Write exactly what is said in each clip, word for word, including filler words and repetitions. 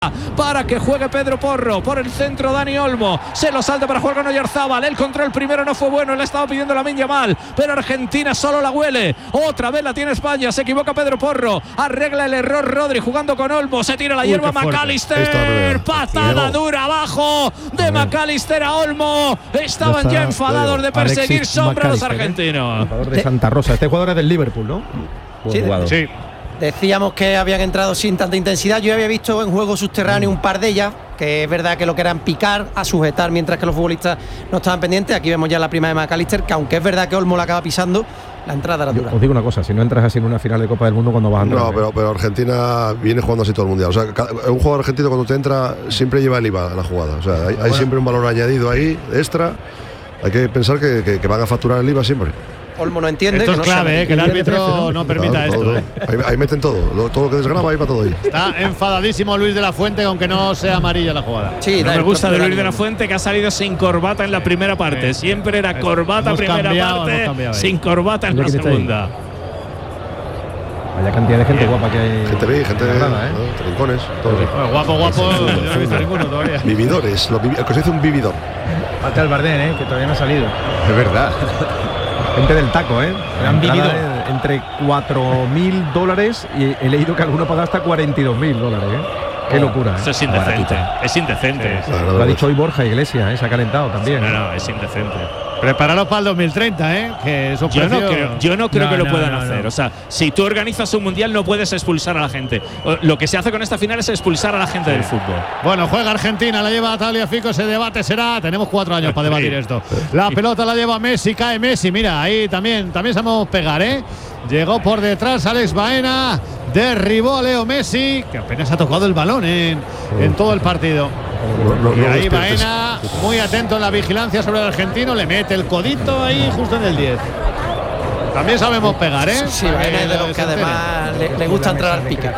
para que juegue Pedro Porro. Por el centro Dani Olmo, se lo salta para jugar con Oyarzábal. El control primero no fue bueno, le estaba pidiendo Lamine Yamal, pero Argentina solo la huele. Otra vez la tiene España, se equivoca Pedro Porro, arregla el error Rodri jugando con Olmo, se tira la hierba McAllister, patada dura abajo de McAllister a Olmo. Estaban ya enfadados de perseguir sombra a los argentinos. El jugador de Santa Rosa, este jugador es del Liverpool, ¿no? Sí, sí. Decíamos que habían entrado sin tanta intensidad. Yo había visto en juego subterráneo un par de ellas, que es verdad que lo que eran picar, a sujetar, mientras que los futbolistas no estaban pendientes. Aquí vemos ya la prima de McAllister, que aunque es verdad que Olmo la acaba pisando, la entrada era dura. Os digo una cosa, si no entras así en una final de Copa del Mundo, cuando vas a entrar. No, pero, pero Argentina viene jugando así todo el mundial. O sea, un jugador argentino cuando te entra siempre lleva el I V A a la jugada. O sea, hay, hay siempre un valor añadido ahí, extra. Hay que pensar que, que, que van a facturar el I V A siempre. Olmo no entiende. Esto que es no clave, eh, que el árbitro no permita claro, esto. todo, Eh. ahí, ahí meten todo, lo, todo lo que desgraba ahí va todo ahí. Está enfadadísimo Luis de la Fuente, aunque no sea amarilla la jugada. Sí, no me gusta de Luis de la Fuente, que ha salido sin corbata en la primera parte. Siempre era corbata primera cambiado, parte, sin corbata en la segunda. Vaya cantidad de gente guapa que hay. Gente ve, gente de grada, ¿eh? ¿no? Trincones, todos. Bueno, guapo, guapo, yo no he visto ninguno todavía. Vividores, lo vivi- que se dice un vividor. Falta el Bardén, ¿eh? Que todavía no ha salido. Es verdad. Gente del taco, ¿eh? Han vivido entre cuatro mil dólares y he leído que alguno paga hasta cuarenta y dos mil dólares, ¿eh? Qué oh, locura, ¿eh? Eso es indecente. Es indecente. Sí, claro, lo ha dicho hoy Borja Iglesias, ¿eh? Se ha calentado también. No, no, es indecente. Prepáralos para el dos mil treinta, ¿eh? Que esos yo, no precios... creo, yo no creo No, que lo no, puedan no, hacer. no. O sea, si tú organizas un mundial, no puedes expulsar a la gente. Lo que se hace con esta final es expulsar a la gente sí. del fútbol. Bueno, juega Argentina, la lleva Tagliafico, ese debate será. Tenemos cuatro años para debatir esto. La pelota la lleva Messi, cae Messi. Mira, ahí también, también sabemos pegar, ¿eh? Llegó por detrás Alex Baena, derribó a Leo Messi, que apenas ha tocado el balón en, en todo el partido. No, no, y no ahí despiertes. Baena, muy atento en la vigilancia sobre el argentino, le mete el codito ahí justo en el diez. También sabemos pegar, ¿eh? Sí, Baena es de los que además le, le gusta entrar al pique.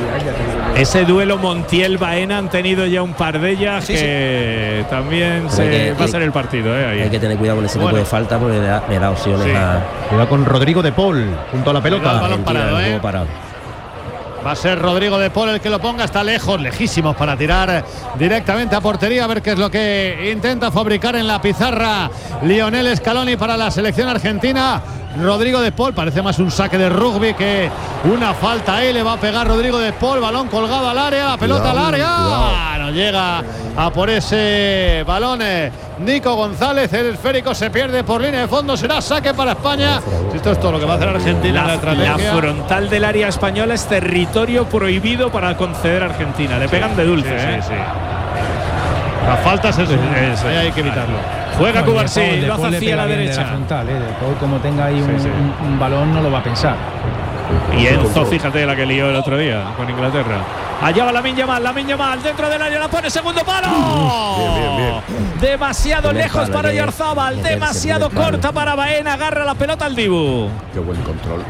Ese duelo Montiel-Baena han tenido ya un par de ellas sí, que sí. también se que, va a ser el partido, ¿eh? Ahí. Hay que tener cuidado con ese tipo bueno. de falta porque le da, le da opciones sí. a. Cuidado con Rodrigo de Paul junto a la pelota. El balón parado, ¿eh? parado. Va a ser Rodrigo de Paul el que lo ponga, está lejos, lejísimos para tirar directamente a portería, a ver qué es lo que intenta fabricar en la pizarra Lionel Scaloni para la selección argentina. Rodrigo de Paul, parece más un saque de rugby que una falta. Ahí le va a pegar Rodrigo de Paul, balón colgado al área, pelota cuidado, al área. Cuidado. No llega a por ese balón Nico González, el esférico se pierde por línea de fondo, será saque para España. Esto es todo lo que va a hacer Argentina. La, la, la frontal del área española es territorio prohibido para conceder a Argentina. Le sí, pegan de dulce, sí, ¿eh? Sí, sí. Las faltas es, es, ahí hay que evitarlo. Juega no, Cubarsí, de lo hace hacia la derecha. De la frontal, ¿eh? De Paul, como tenga ahí un, sí, sí. Un, un balón, no lo va a pensar. Y Enzo, fíjate la que lió el otro día con Inglaterra. Allá va Lamine Yamal, Lamine Yamal dentro del área, la pone segundo palo. Bien, bien, bien. Demasiado bien lejos para Oyarzábal, demasiado corta para Baena, agarra la pelota al Dibu. Qué buen control.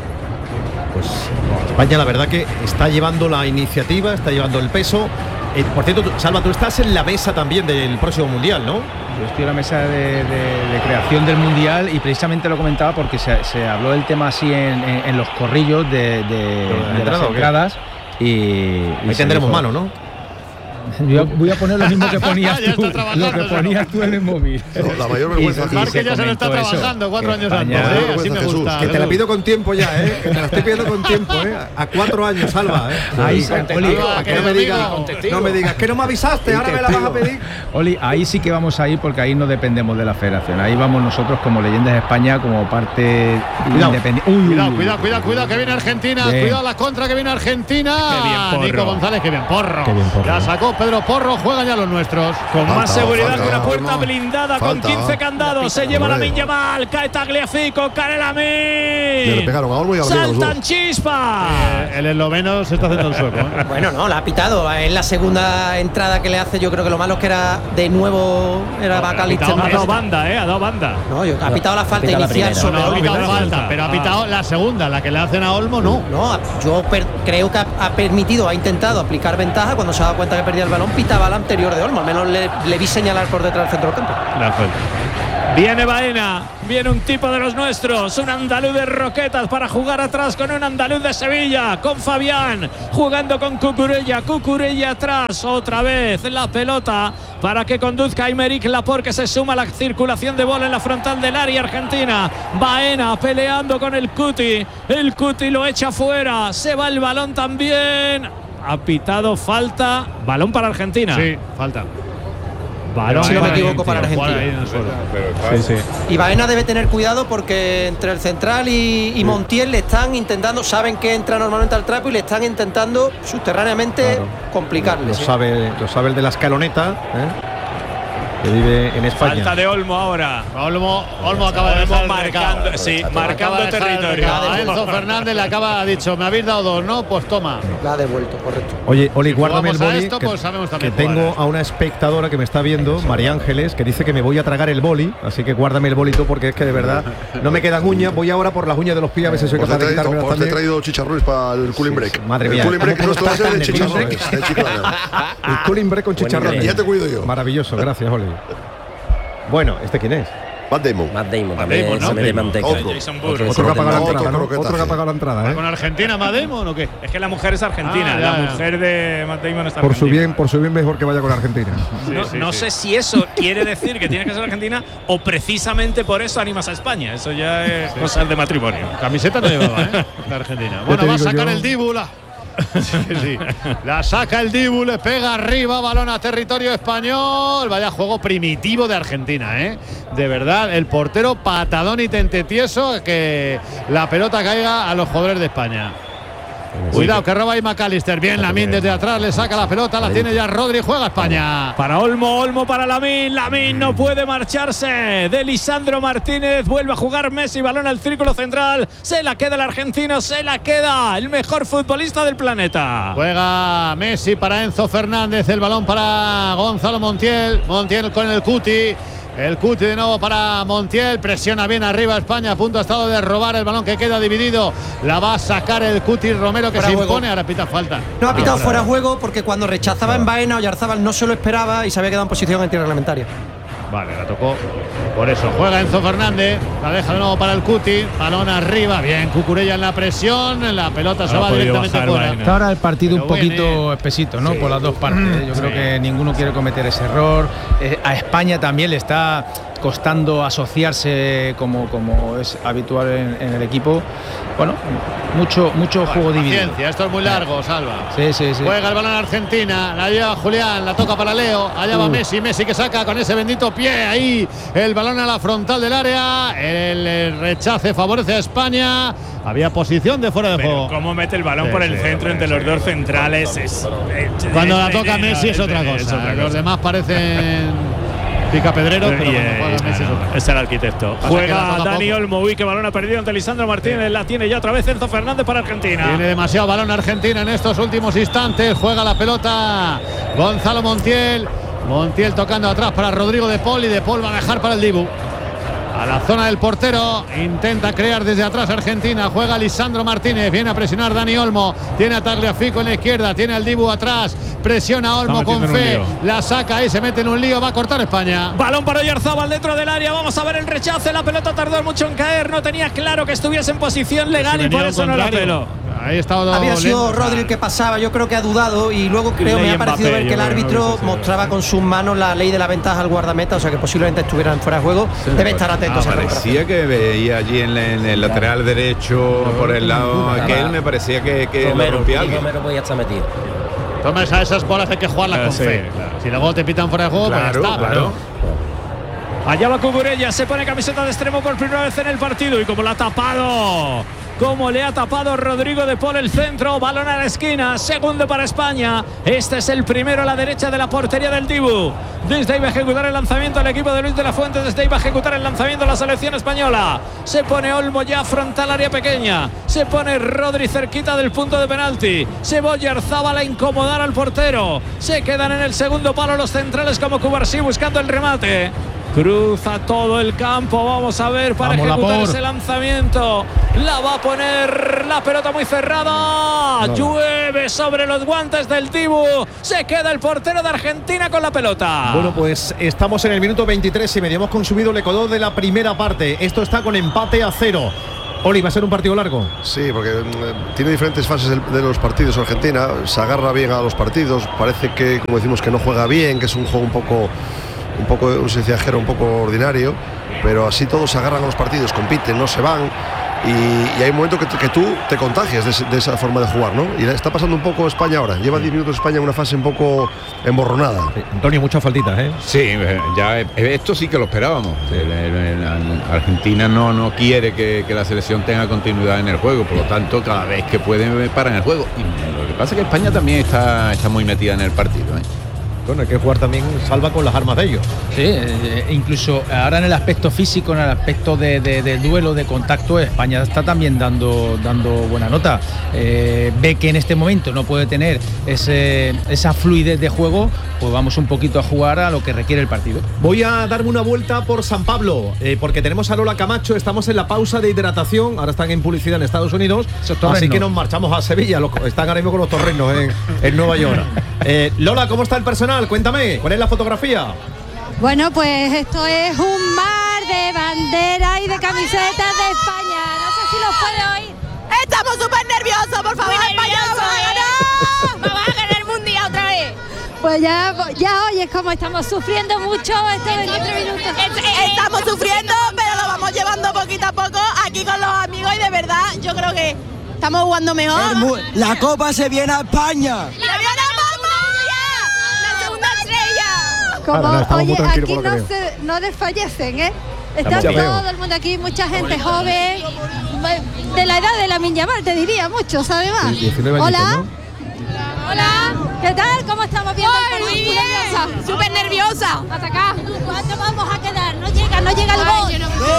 Pues España la verdad que está llevando la iniciativa, está llevando el peso. Eh, por cierto, tú, Salva, tú estás en la mesa también del próximo Mundial, ¿no? Yo estoy en la mesa de, de, de creación del Mundial y precisamente lo comentaba porque se, se habló del tema así en, en, en los corrillos de, de, de las entradas. Y, y ahí tendremos mano, ¿no? Yo voy a poner lo mismo que ponías tú, lo que ponías tú en el móvil. No, la mayor vergüenza. Marque ya se lo está trabajando eso, cuatro años antes. ¿eh? Así me gusta. Que te la pido con tiempo ya, ¿eh? Que te la estoy pidiendo con tiempo, ¿eh? A cuatro años, Salva, ¿eh? Ahí, Oli, que no me digas, no me digas que no me avisaste, ahora me la vas a pedir. Oli, ahí sí que vamos a ir porque ahí no dependemos de la Federación. Ahí vamos nosotros como Leyendas de España, como parte independiente. Cuidado, cuidado, cuidado, cuidado, que viene Argentina. Bien. Cuidado la contra que viene Argentina. Qué bien, Porro. Nico González, que bien Porro. Qué bien, Porro. La sacó Pedro Porro, juegan ya los nuestros. Con falta, más seguridad falta, que una puerta falta, blindada, falta, con quince candados. Se lleva Lamine Yamal, cae Tagliafico, cae Lamine. Le pegaron a Olmo y a Saltan chispas. Eh, el esloveno se está haciendo el sueco. ¿eh? Bueno, no, la ha pitado. Es la segunda entrada que le hace. Yo creo que lo malo es que era de nuevo era McAllister. Ha dado banda, eh, ha dado banda. No, yo, ha pitado la falta pitado inicial la sobre No, ha Olmo. pitado falta, pero ha pitado la segunda, la que le hacen a Olmo, no. No, yo per, creo que ha, ha permitido, ha intentado aplicar ventaja cuando se ha dado cuenta que perdía el balón, pitaba la anterior de Olmo, al menos le, le vi señalar por detrás del centro del campo. La falta. Viene Baena, viene un tipo de los nuestros, un andaluz de Roquetas para jugar atrás con un andaluz de Sevilla, con Fabián, jugando con Cucurella, Cucurella atrás, otra vez la pelota para que conduzca Aymeric Laporte, que se suma a la circulación de bola en la frontal del área argentina. Baena peleando con el Cuti, el Cuti lo echa fuera, se va el balón también, ha pitado falta, balón para Argentina. Sí, falta. Balón, si no me equivoco, para Argentina. Sí, sí. Y Baena debe tener cuidado porque entre el central y, y Montiel le están intentando, saben que entra normalmente al trapo y le están intentando subterráneamente claro. complicarle. Lo ¿sí? sabe, lo sabe el de la escaloneta, ¿eh? que vive en España. Falta de Olmo ahora. Olmo, Olmo acaba de dejar marcando, sí, marcando de territorio. A Enzo Fernández le acaba, ha dicho, me habéis dado dos, ¿no? Pues toma. La ha devuelto, correcto. Oye, Oli, si guárdame el boli, esto, que, pues que tengo a una espectadora que me está viendo, María Ángeles, que dice que me voy a tragar el boli, así que guárdame el bolito porque es que de verdad no me quedan uñas. Voy ahora por las uñas de los pies a ver si soy pues capaz de quitarme las también. Te he traído chicharrones para el cooling break. Sí, madre mía. El cooling break nuestro va a ser de chicharrones. El cooling break con chicharrones. Ya te cuido yo. Maravilloso, gracias, Oli. Bueno, ¿este quién es? Matt Damon. Matt Damon, también Damon, ¿no? se mete manteca. Otro, otro, otro que ha pagado la entrada, ¿no? Otro que ha pagado la entrada, ¿eh? ¿Con Argentina Matt Damon o qué? Es que la mujer es argentina, ah, ya, la ya. mujer de Matt Damon es argentina. Por su bien, por su bien mejor que vaya con Argentina. Sí, no sí, no sí. sé si eso quiere decir que tiene que ser argentina o precisamente por eso animas a España. Eso ya es sí, cosas de matrimonio. Camiseta no llevaba, ¿eh? La Argentina. Bueno, va a sacar yo. el Dibu. La... Sí, sí. La saca el Dibu, le pega arriba, balón a territorio español. Vaya juego primitivo de Argentina, ¿eh? De verdad, el portero patadón y tentetieso, que la pelota caiga a los jugadores de España. Cuidado, que roba ahí McAllister. Bien, Lamine desde atrás le saca la pelota, la tiene ya Rodri, juega España. Para Olmo, Olmo para Lamine. Lamine no puede marcharse de Lisandro Martínez. Vuelve a jugar Messi, balón al círculo central. Se la queda el argentino, se la queda el mejor futbolista del planeta. Juega Messi para Enzo Fernández, el balón para Gonzalo Montiel. Montiel con el Cuti. El Cuti de nuevo para Montiel, presiona bien arriba España, a punto ha estado de robar el balón que queda dividido. La va a sacar el Cuti Romero, que fuera se juego. impone, ahora pita falta. No ha pitado fuera de juego porque cuando rechazaba en Baena, Oyarzábal no se lo esperaba y se había quedado en posición en tierra reglamentaria. Vale, la tocó. Por eso juega Enzo Fernández, la deja de nuevo para el Cuti, balón arriba, bien, Cucurella en la presión, la pelota no se va directamente fuera. Está ahora el partido Pero un poquito bueno, espesito, ¿no? Sí. Por las dos partes. Yo sí. creo que ninguno quiere cometer ese error. Eh, a España también le está costando asociarse como, como es habitual en, en el equipo. Bueno, mucho, mucho bueno, juego dividido. Esto es muy largo, Salva. Sí, sí, sí. Juega el balón a Argentina, la lleva Julián, la toca para Leo, allá va uh. Messi, Messi que saca con ese bendito pie ahí el balón a la frontal del área, el, el rechace favorece a España, había posición de fuera de Pero juego. Cómo mete el balón sí, por el sí, centro sí, entre sí, los sí, dos sí, centrales es, es, cuando es, la toca es, Messi es, es otra cosa, es otra los cosa. Demás parecen picapedreros, pero yeah, cuando juega Messi no, es el arquitecto. Pasa juega Dani Olmo, uy, que balón ha perdido ante Lisandro Martínez, sí. la tiene ya otra vez Enzo Fernández para Argentina. Tiene demasiado balón Argentina en estos últimos instantes, juega la pelota Gonzalo Montiel, Montiel tocando atrás para Rodrigo de Paul y de Paul va a dejar para el Dibu. A la zona del portero, intenta crear desde atrás Argentina, juega Lisandro Martínez, viene a presionar Dani Olmo, tiene a Tagliafico en la izquierda, tiene al Dibu atrás, presiona a Olmo con fe, la saca y se mete en un lío, va a cortar España. Balón para Oyarzábal dentro del área, vamos a ver el rechace, la pelota tardó mucho en caer, no tenía claro que estuviese en posición legal y por eso no la peló. Ahí estaba Había sido Rodri el que pasaba, yo creo que ha dudado y luego creo Ley me ha parecido Mbappé, ver que el árbitro no mostraba con sus manos la ley de la ventaja al guardameta, o sea que posiblemente estuvieran fuera de juego. Sí, debe estar atento. Ah, parecía que veía allí en, en el lateral derecho claro, por el lado aquel, me parecía que, que Romero, lo rompía alguien. Romero podía estar metido. Toma esa, esas bolas hay que jugarlas claro, con sí, fe. Claro. Si luego te pitan fuera de juego, claro, pues ya está. Claro. Pero... Allá va Cucurella, se pone camiseta de extremo por primera vez en el partido y como la ha tapado, como le ha tapado Rodrigo de Paul el centro, balón a la esquina, segundo para España. Este es el primero a la derecha de la portería del Dibu. Desde ahí va a ejecutar el lanzamiento el equipo de Luis de la Fuente, desde ahí va a ejecutar el lanzamiento la selección española. Se pone Olmo ya frontal área pequeña, se pone Rodri cerquita del punto de penalti, se va Oyarzábal a incomodar al portero, se quedan en el segundo palo los centrales como Cubarsí buscando el remate. Cruza todo el campo. Vamos a ver para Vamos, ejecutar Laporte. ese lanzamiento. La va a poner la pelota muy cerrada. No. Llueve sobre los guantes del Dibu. Se queda el portero de Argentina con la pelota. Bueno, pues estamos en el minuto veintitrés y medio. Hemos consumido el ecuador de la primera parte. Esto está con empate a cero. Oli, ¿va a ser un partido largo? Sí, porque mm, tiene diferentes fases el- de los partidos Argentina. Se agarra bien a los partidos. Parece que, como decimos, que no juega bien, que es un juego un poco, un poco, un sencillajero un poco ordinario. Pero así todos se agarran a los partidos, compiten, no se van. Y, y hay un momento que, que tú te contagias de, ese- de esa forma de jugar, ¿no? Y está pasando un poco España ahora. Lleva diez minutos España en una fase un poco emborronada. Sí, Antonio, muchas faltitas, ¿eh? Sí, eh, ya eh, esto sí que lo esperábamos. El- el- el- Argentina no, no quiere que, que la selección tenga continuidad en el juego, por lo tanto, cada vez que pueden paran el juego. Y lo que pasa es que España también está, está muy metida en el partido, ¿eh? Bueno, hay que jugar también salva con las armas de ellos. Sí, eh, incluso ahora en el aspecto físico, en el aspecto de, de- de duelo, de contacto, España está también dando, dando buena nota. Eh, ve que en este momento no puede tener ese, esa fluidez de juego, pues vamos un poquito a jugar a lo que requiere el partido. Voy a darme una vuelta por San Pablo, eh, porque tenemos a Lola Camacho, estamos en la pausa de hidratación, ahora están en publicidad en Estados Unidos, Esos torrenos. así que nos marchamos a Sevilla, los- están ahora mismo con los torrenos en, en Nueva York. Eh, Lola, ¿cómo está el personal? Cuéntame, ¿cuál es la fotografía? Bueno, pues esto es un mar de banderas y de camisetas de España. No sé si los puede oír. Estamos súper nerviosos, por favor, España nos va a ganar. Vamos a ganar el mundial otra vez. Pues ya, ya oyes cómo estamos sufriendo mucho estos veintitrés minutos. Estamos sufriendo, pero lo vamos llevando poquito a poco aquí con los amigos y de verdad yo creo que estamos jugando mejor. La copa se viene a España. ¡La viene la segunda estrella! Como, Ahora, estamos muy oye, tranquilos aquí por lo no, que se, no desfallecen, ¿eh? Está Estamos ya todo veo. el mundo aquí, mucha gente joven, de la edad de la Minyamal, te diría, muchos además. Sí, diecinueve añitos, Hola. ¿no? Hola, ¿qué tal? ¿Cómo estamos viendo? el Muy partido? bien, súper nerviosa. Hasta acá. ¿Cuánto vamos a quedar? No llega, no llega el gol.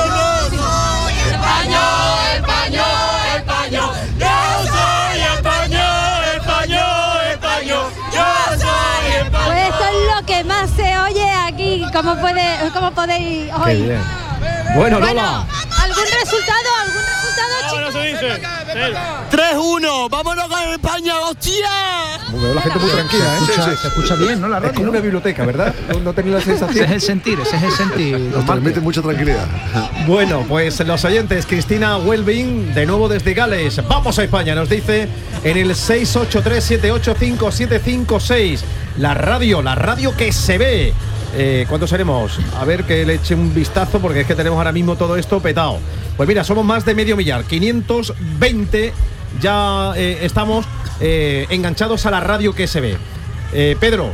Español, español, español. Yo soy español, español, español. Yo soy español. Pues esto es lo que más se oye aquí. ¿Cómo, puede, cómo podéis Qué oír? bien. Bueno, Bueno, Lola. ¿algún resultado? ¿Algún resultado, chicos? tres uno, vámonos con España, hostia. Veo la gente muy tranquila, ¿eh? Se escucha, se escucha bien, ¿no? La Es radio. como una biblioteca, ¿verdad? No, no tenía la Ese es sensación. el sentir, ese es el sentir. Nos transmite mucha tranquilidad. Bueno, pues los oyentes, Cristina Welbing, de nuevo desde Gales. Vamos a España, nos dice en el seis ocho tres siete ocho cinco siete cinco seis. La radio, la radio que se ve. Eh, ¿Cuántos seremos? A ver que le eche un vistazo, porque es que tenemos ahora mismo todo esto petado. Pues mira, somos más de medio millar, quinientos veinte. Ya eh, estamos eh, enganchados a la radio que se ve. Eh, Pedro,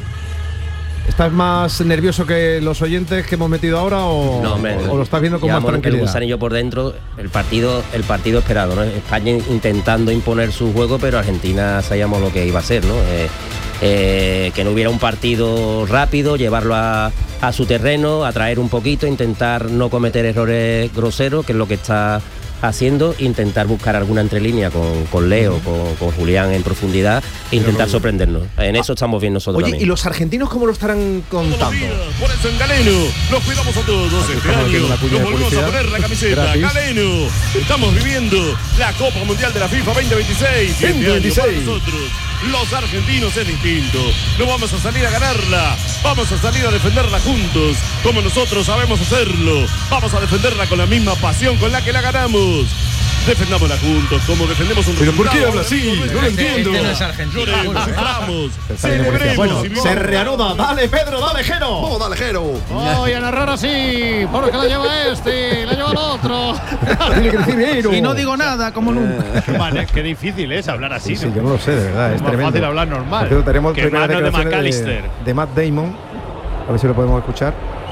¿estás más nervioso que los oyentes que hemos metido ahora o, No, hombre, o lo estás viendo con más llevamos el tranquilidad? gusanillo por dentro, el partido, el partido esperado, ¿no? España intentando imponer su juego, pero Argentina sabíamos lo que iba a ser, ¿no? Eh, eh, que no hubiera un partido rápido, llevarlo a, a su terreno, atraer un poquito, intentar no cometer errores groseros, que es lo que está haciendo, intentar buscar alguna entrelínea con, con Leo, con, con Julián en profundidad, e intentar sorprendernos. En eso estamos bien nosotros Oye, también. ¿y los argentinos cómo lo estarán contando? Por eso en Galeno nos cuidamos a todos Aquí este estamos haciendo año. una cuña Nos de volvemos a publicidad poner la camiseta. gratis. Galeno. Estamos viviendo la Copa Mundial de la FIFA veinte veintiséis. Y este veinte año veintiséis. para nosotros, los argentinos, es distinto. No vamos a salir a ganarla. Vamos a salir a defenderla juntos, como nosotros sabemos hacerlo. Vamos a defenderla con la misma pasión con la que la ganamos. Defendámosla juntos, como defendemos un ¿Pero por qué resultado. habla así? No lo entiendo. Este no es argentino. Lloremos, suframos, Está bien de publicidad. celebremos Bueno, y vivamos. se reanuda. Dale, Pedro, dale, Jero. ¡Vamos, dale, Jero! Voy a narrar así, porque la lleva este, la lleva el otro. Tiene que decir Jero. Y no digo nada, como nunca. Vale, qué difícil es hablar así. Sí, sí, yo no lo sé, de verdad, es más tremendo. fácil hablar normal. Pero tenemos que primeras mano de declaraciones McAllister. de, de Matt Damon. A ver si lo podemos escuchar.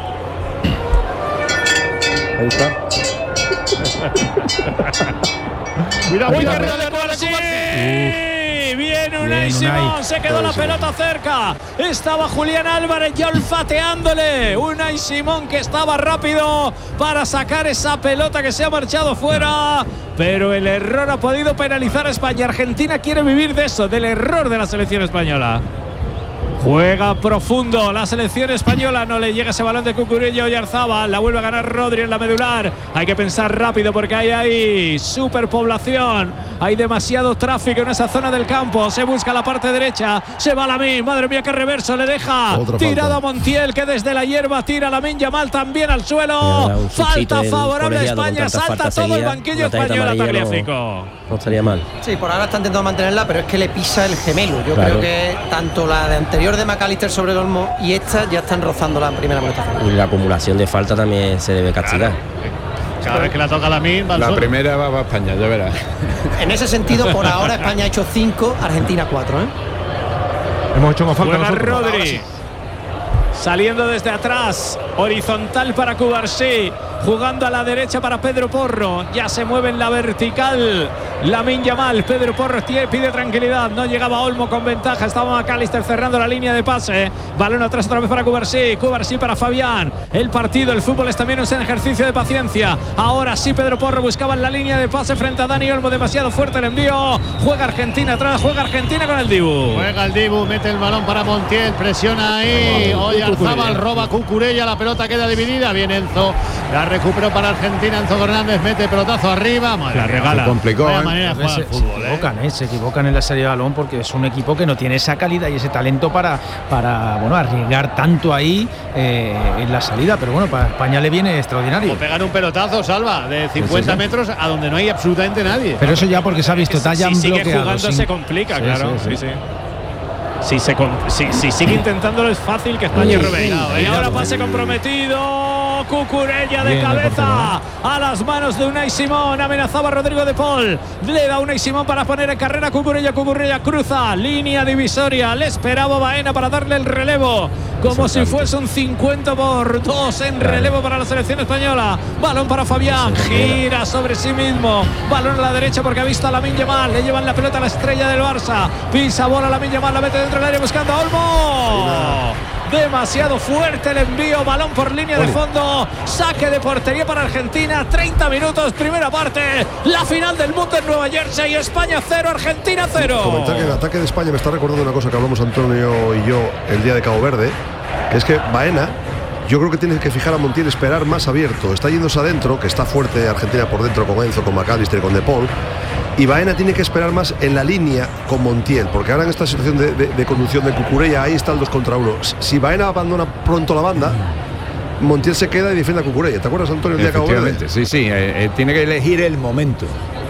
Ahí está. Cuidado, Uy, cuidado. carrera de cual, sí. Viene Unai Bien, Simón, Unai. se quedó la pelota cerca. Estaba Julián Álvarez ya olfateándole. Unai Simón que estaba rápido para sacar esa pelota que se ha marchado fuera. Pero el error ha podido penalizar a España. Argentina quiere vivir de eso, del error de la selección española. Juega profundo la selección española, no le llega ese balón de Cucurella. Oyarzábal, la vuelve a ganar Rodri en la medular. Hay que pensar rápido porque hay ahí superpoblación, hay demasiado tráfico en esa zona del campo. Se busca la parte derecha, se va Lamine, madre mía qué reverso, le deja Otra tirado falta. a Montiel, que desde la hierba tira Lamine Yamal también al suelo. Falta favorable a España, salta todo el banquillo español a Tagliafico. No, no estaría mal. Sí, por ahora está intentando mantenerla, pero es que le pisa el gemelo. Yo Claro. creo que tanto la de anterior de McAllister sobre el Olmo y esta ya están rozándola en primera anotación. Y la acumulación de falta también se debe castigar. Cada vez que la toca Lamine, va al La suelo. primera va para España, ya verás. En ese sentido, por ahora España ha hecho cinco, Argentina cuatro, ¿eh? Hemos hecho más falta Juega nosotros. Rodri. Saliendo desde atrás, horizontal para Cubarsí, jugando a la derecha para Pedro Porro, ya se mueve en la vertical Lamine Yamal. Pedro Porro tiene, pide tranquilidad, no llegaba Olmo con ventaja, estaba McAllister cerrando la línea de pase, balón atrás otra vez para Cubarsí, Cubarsí para Fabián. El partido, el fútbol es también un ejercicio de paciencia. Ahora sí Pedro Porro buscaba en la línea de pase frente a Dani Olmo, demasiado fuerte el envío, juega Argentina atrás, juega Argentina con el Dibu. Juega el Dibu, mete el balón para Montiel, presiona ahí, Oyarzábal roba Cucurella, la pelota queda dividida, bien Enzo, la recuperó para Argentina, Enzo Fernández mete pelotazo arriba, madre La mía, regala. Se complicó, vaya ¿eh? manera de Se, jugar al se fútbol, ¿eh? equivocan, ¿eh? se equivocan en la salida de balón porque es un equipo que no tiene esa calidad y ese talento para, para bueno, arriesgar tanto ahí eh, en la salida, pero bueno, para España le viene extraordinario. O pegar un pelotazo, Salva, de cincuenta sí, sí. metros a donde no hay absolutamente nadie. Pero eso ya porque se ha visto, está ya si sigue bloqueado. jugando sin- se complica, Sí, claro. sí, Sí, sí. sí. Si, se com- si, si sigue intentándolo es fácil que España Sí, robe. sí, Y sí, ahora sí. pase comprometido. Cucurella de Bien, el cabeza a las manos de Unai Simón. Amenazaba a Rodrigo de Paul. Le da Unai Simón para poner en carrera Cucurella. Cucurella cruza línea divisoria. Le esperaba Baena para darle el relevo. Como si fuese un cincuenta por dos en relevo para la selección española. Balón para Fabián. Gira sobre sí mismo. Balón a la derecha porque ha visto a Lamine Yamal. Le llevan la pelota a la estrella del Barça. Pisa bola Lamine Yamal. La mete dentro del área buscando a Olmo. Demasiado fuerte el envío, balón por línea de fondo, saque de portería para Argentina, treinta minutos, primera parte, la final del mundo en Nueva Jersey, España cero, Argentina cero. Comentar que el ataque de España me está recordando una cosa que hablamos Antonio y yo el día de Cabo Verde, que es que Baena, yo creo que tiene que fijar a Montiel, esperar más abierto, está yéndose adentro, que está fuerte Argentina por dentro con Enzo, con McAllister, con De Paul, y Baena tiene que esperar más en la línea con Montiel, porque ahora en esta situación de, de, de conducción de Cucurella, ahí está el dos contra uno. Si Baena abandona pronto la banda, Montiel se queda y defiende a Cucurella. ¿Te acuerdas, Antonio, el día de Cabo Verde? Efectivamente, sí, sí, eh, eh, tiene que elegir el momento.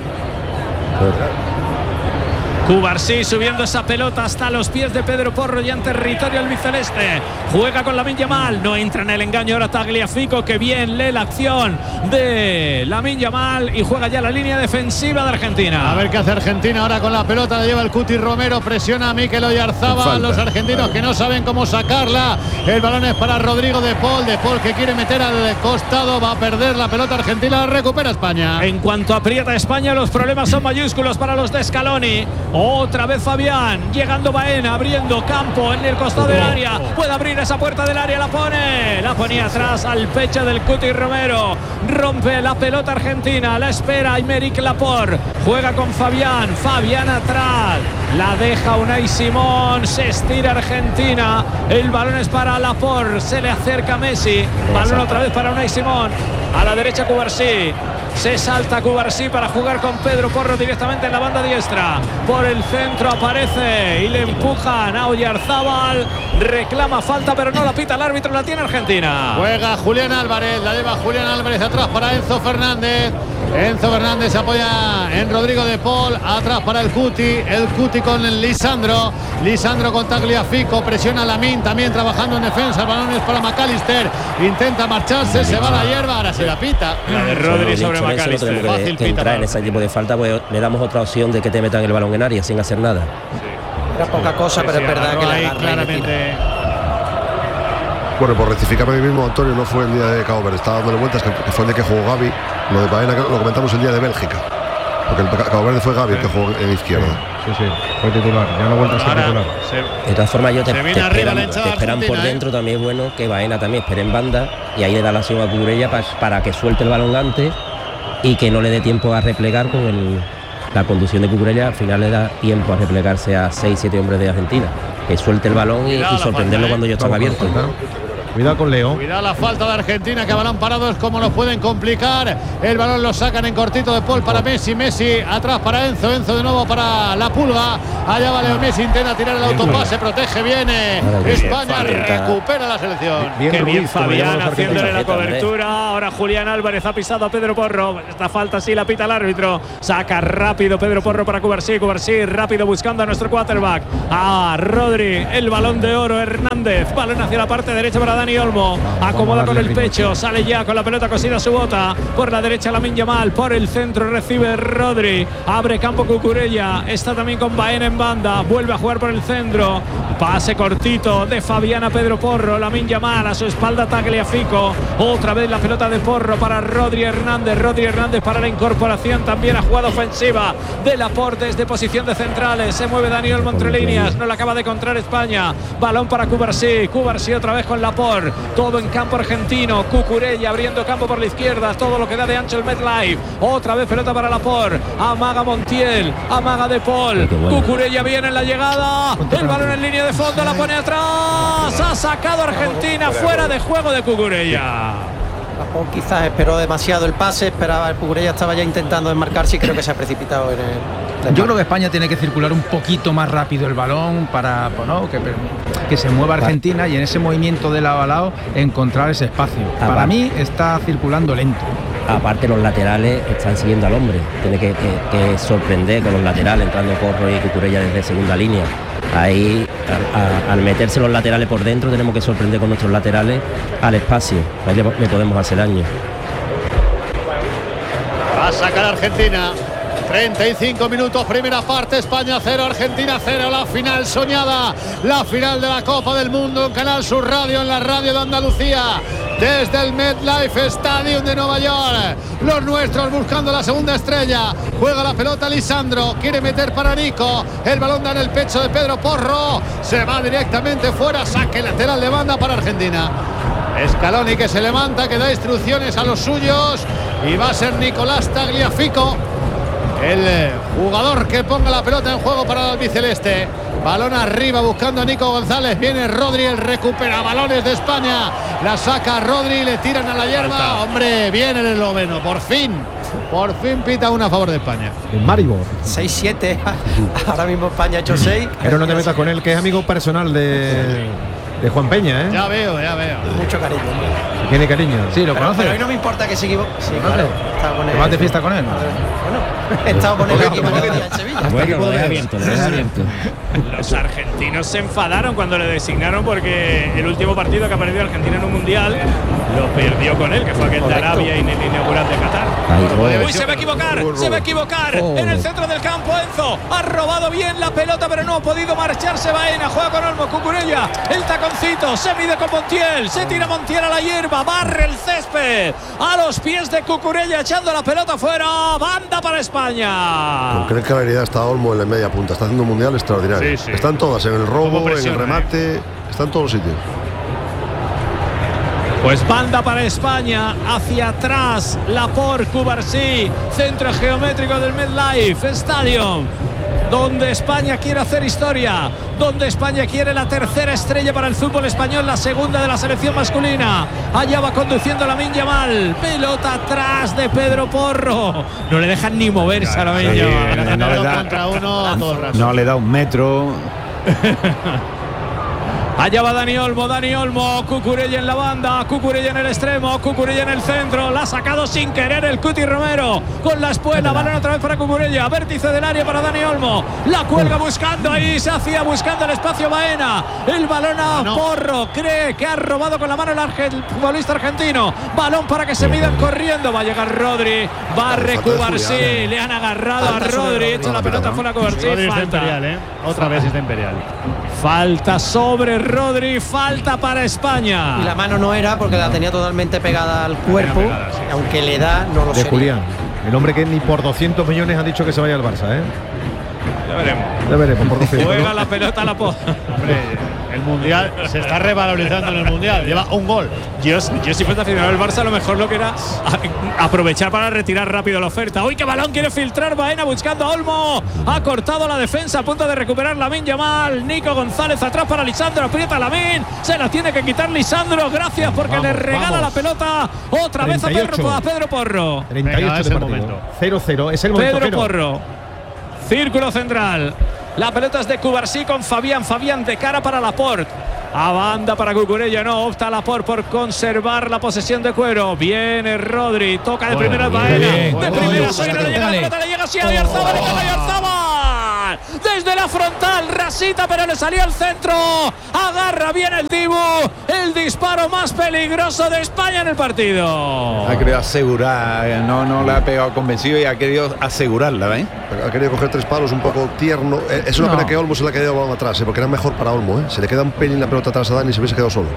Cubarsí subiendo esa pelota hasta los pies de Pedro Porro, ya en territorio albiceleste. Juega con Lamine Yamal, no entra en el engaño ahora Tagliafico, que bien lee la acción de Lamine Yamal y juega ya la línea defensiva de Argentina. A ver qué hace Argentina ahora con la pelota, la lleva el Cuti Romero, presiona a Mikel Oyarzábal, Falta. los argentinos que no saben cómo sacarla. El balón es para Rodrigo de Paul, de Paul que quiere meter al costado, va a perder la pelota Argentina, la recupera España. En cuanto aprieta España, los problemas son mayúsculos para los de Scaloni. Otra vez Fabián, llegando Baena, abriendo campo en el costado del área. Puede abrir esa puerta del área, la pone. La ponía atrás al pecho del Cuti Romero. Rompe la pelota Argentina, la espera Aymeric Laporte. Juega con Fabián, Fabián atrás. La deja Unai Simón, se estira Argentina. El balón es para Laporte, se le acerca Messi. Balón otra vez para Unai Simón. A la derecha Cubarsí. Se salta Cubarsí para jugar con Pedro Porro directamente en la banda diestra. Por el centro aparece y le empujan a Oyarzábal. Reclama falta, pero no la pita el árbitro, la tiene Argentina. Juega Julián Álvarez, la lleva Julián Álvarez atrás para Enzo Fernández. Enzo Fernández se apoya en Rodrigo de Paul, atrás para el Cuti, el Cuti con el Lisandro, Lisandro con Tagliafico, presiona a Lamine también trabajando en defensa, el balón es para McAllister, intenta marcharse, se va a la hierba, ahora se la pita. La de Rodri sobre Por eso no McAllister. tenemos que, Fácil que pita entrar en para ese tipo de falta, pues le damos otra opción de que te metan el balón en área sin hacer nada. Era poca cosa, pero es verdad que la ahí agarra y le tira. claramente. Bueno, por rectificarme a mí mismo, Antonio, no fue el día de Cabo Verde, estaba dándole vueltas, que, que fue el día que jugó Gavi. Lo de Baena lo comentamos el día de Bélgica, porque el Cabo Verde fue Gavi el que jugó en izquierda. Sí, sí, fue titular, ya no vuelta a ser Ahora titular. se- De todas formas, yo te, Se te viene arriba esperan, la te hinchada esperan por argentina, ¿eh? dentro. También es bueno que Baena también espere en banda y ahí le da la acción a Cucurella pa- para que suelte el balón antes y que no le dé tiempo a replegar con el, la conducción de Cucurella. Al final le da tiempo a replegarse a seis siete hombres de Argentina. que suelte el balón y, y sorprenderlo cuando ellos están abiertos. Cuidado con Leo. Cuidado la falta de Argentina, que balón parado es como lo pueden complicar. El balón lo sacan en cortito de Paul para Messi. Messi atrás para Enzo. Enzo de nuevo para la Pulga. Allá va Leo Messi, intenta tirar el autopase, protege, viene. España recupera la selección. Bien, Qué bien Fabián haciéndole la cobertura. Ahora Julián Álvarez ha pisado a Pedro Porro. Esta falta sí la pita el árbitro. Saca rápido Pedro Porro para Cubarsí. Cubarsí rápido buscando a nuestro quarterback. A Rodri, el balón de oro. Hernández, balón hacia la parte derecha para Dani Olmo, acomoda con el pecho, sale ya con la pelota cosida a su bota, por la derecha Lamine Yamal, por el centro recibe Rodri, abre campo Cucurella, está también con Baena en banda, vuelve a jugar por el centro, pase cortito de Fabián a Pedro Porro, Lamine Yamal a su espalda Tagliafico, otra vez la pelota de Porro para Rodri Hernández, Rodri Hernández para la incorporación también a jugada ofensiva de Laporte desde posición de centrales, se mueve Dani Olmo entre líneas, no la acaba de encontrar España, balón para Cubarsí, Cubarsí otra vez con Laporte, todo en campo argentino, Cucurella abriendo campo por la izquierda, todo lo que da de ancho el MetLife, otra vez pelota para Laporte, amaga Montiel, amaga De Paul, bueno. Cucurella viene en la llegada, el balón en línea de fondo, la pone atrás, ha sacado Argentina fuera de juego de Cucurella. Laporte quizás esperó demasiado el pase, esperaba, el Cucurella estaba ya intentando desmarcarse y creo que se ha precipitado en el... Yo creo que España tiene que circular un poquito más rápido el balón para, bueno, que, que se mueva Argentina y en ese movimiento de lado a lado encontrar ese espacio. Para Aparte, mí está circulando lento. Aparte los laterales están siguiendo al hombre. Tiene que, que, que sorprender con los laterales, entrando Porro y Cucurella desde segunda línea. Ahí, a, a, al meterse los laterales por dentro, tenemos que sorprender con nuestros laterales al espacio. Ahí le, le podemos hacer daño. Va a sacar Argentina. treinta y cinco minutos, primera parte, España cero, Argentina cero, la final soñada, la final de la Copa del Mundo en Canal Sur Radio, en la radio de Andalucía, desde el MetLife Stadium de Nueva York. Los nuestros buscando la segunda estrella, juega la pelota Lisandro, quiere meter para Nico, el balón da en el pecho de Pedro Porro, se va directamente fuera, saque lateral de banda para Argentina. Scaloni que se levanta, que da instrucciones a los suyos y va a ser Nicolás Tagliafico el jugador que ponga la pelota en juego para el albiceleste. Balón arriba buscando a Nico González. Viene Rodri, el recupera balones de España. La saca Rodri, le tiran a la hierba. Hombre, viene el esloveno. Por fin, por fin pita una a favor de España. En Maribor. seis siete. Ahora mismo España ha hecho seis. Pero no te metas con él, que es amigo personal de, de Juan Peña, ¿eh? Ya veo, ya veo. Mucho cariño. ¿Tiene cariño? Sí, lo conoce. Pero a mí no me importa que se equivoque. Sí, claro. ¿Te vas de fiesta con él? Bueno, he estado con él aquí en Sevilla. Bueno, lo deja abierto, lo deja abierto. Los argentinos se enfadaron cuando le designaron porque el último partido que ha perdido Argentina en un mundial lo perdió con él, que fue aquel de Arabia y en el inaugural de Qatar. Ay, Uy, se va a equivocar, se va a equivocar. Oh. En el centro del campo, Enzo ha robado bien la pelota, pero no ha podido marcharse Baena. Juega con Olmo, Cucurella, el taconcito, se mide con Montiel, se tira Montiel a la hierba, barre el césped a los pies de Cucurella, echando la pelota fuera. Banda para España. Con qué claridad está Olmo en la media punta, está haciendo un mundial extraordinario. Sí, sí. Están todas, en el robo, en el remate, está en todos los sitios. Pues banda para España, hacia atrás, Laporte, Cubarsí, centro geométrico del MetLife Stadium, donde España quiere hacer historia, donde España quiere la tercera estrella para el fútbol español, la segunda de la selección masculina. Allá va conduciendo Lamine Yamal, pelota atrás de Pedro Porro, no le dejan ni moverse a Lamine Yamal. No, no, le da, contra uno, no le da un metro. Allá va Dani Olmo, Dani Olmo, Cucurella en la banda, Cucurella en el extremo, Cucurella en el centro, la ha sacado sin querer el Cuti Romero, con la espuela, balón otra vez para Cucurella, vértice del área para Dani Olmo, la cuelga buscando ahí, se hacía buscando el espacio Baena, el balón a no. Porro, cree que ha robado con la mano el, el futbolista argentino, balón para que se midan corriendo, va a llegar Rodri, barre Cubarsí, le han agarrado a Rodri, echa la pelota fuera a Cubarsí, falta. Imperial, ¿eh? Otra vez está Imperial. Falta sobre Rodri, falta para España. Y la mano no era porque la tenía totalmente pegada al cuerpo, pegada, sí. Aunque le da, no lo sé. De Julián, el hombre que ni por doscientos millones ha dicho que se vaya al Barça, ¿eh? Ya veremos. Ya veremos, por doscientos. Juega la pelota a la po. Hombre, El Mundial se está revalorizando en el Mundial. Lleva un gol. Yo, yo si fuese aficionado del Barça, a lo mejor lo que era a, aprovechar para retirar rápido la oferta. ¡Uy, qué balón quiere filtrar Baena buscando a Olmo! Ha cortado la defensa a punto de recuperar Lamine Yamal. Nico González atrás para Lisandro. Aprieta Lamine. Se la tiene que quitar Lisandro. Gracias porque vamos, le regala vamos. la pelota otra vez a Pedro, a Pedro Porro. treinta y ocho Venga, de partido. cero cero. Es el momento. Pedro Porro. Círculo central. La pelota es de Cubarsí con Fabián. Fabián de cara para Laporte. A banda para Cucurella, no opta Laporte por conservar la posesión de cuero. Viene Rodri, toca de bueno, primera Baena. De bueno, primera, soy no le llega la pelota, le llega así a Oyarzabal, oh. Oyarzabal. Desde la frontal, rasita, pero le salió al centro. Agarra bien el Dibu. El disparo más peligroso de España en el partido. Ha querido asegurar, no, no la ha pegado convencido y ha querido asegurarla, ¿eh? Ha querido coger tres palos un poco tierno. Es una no. pena que Olmo se le ha quedado balón atrás, ¿eh? Porque era mejor para Olmo, ¿eh? Se le queda un pelín la pelota atrás a Dani y se hubiese quedado solo.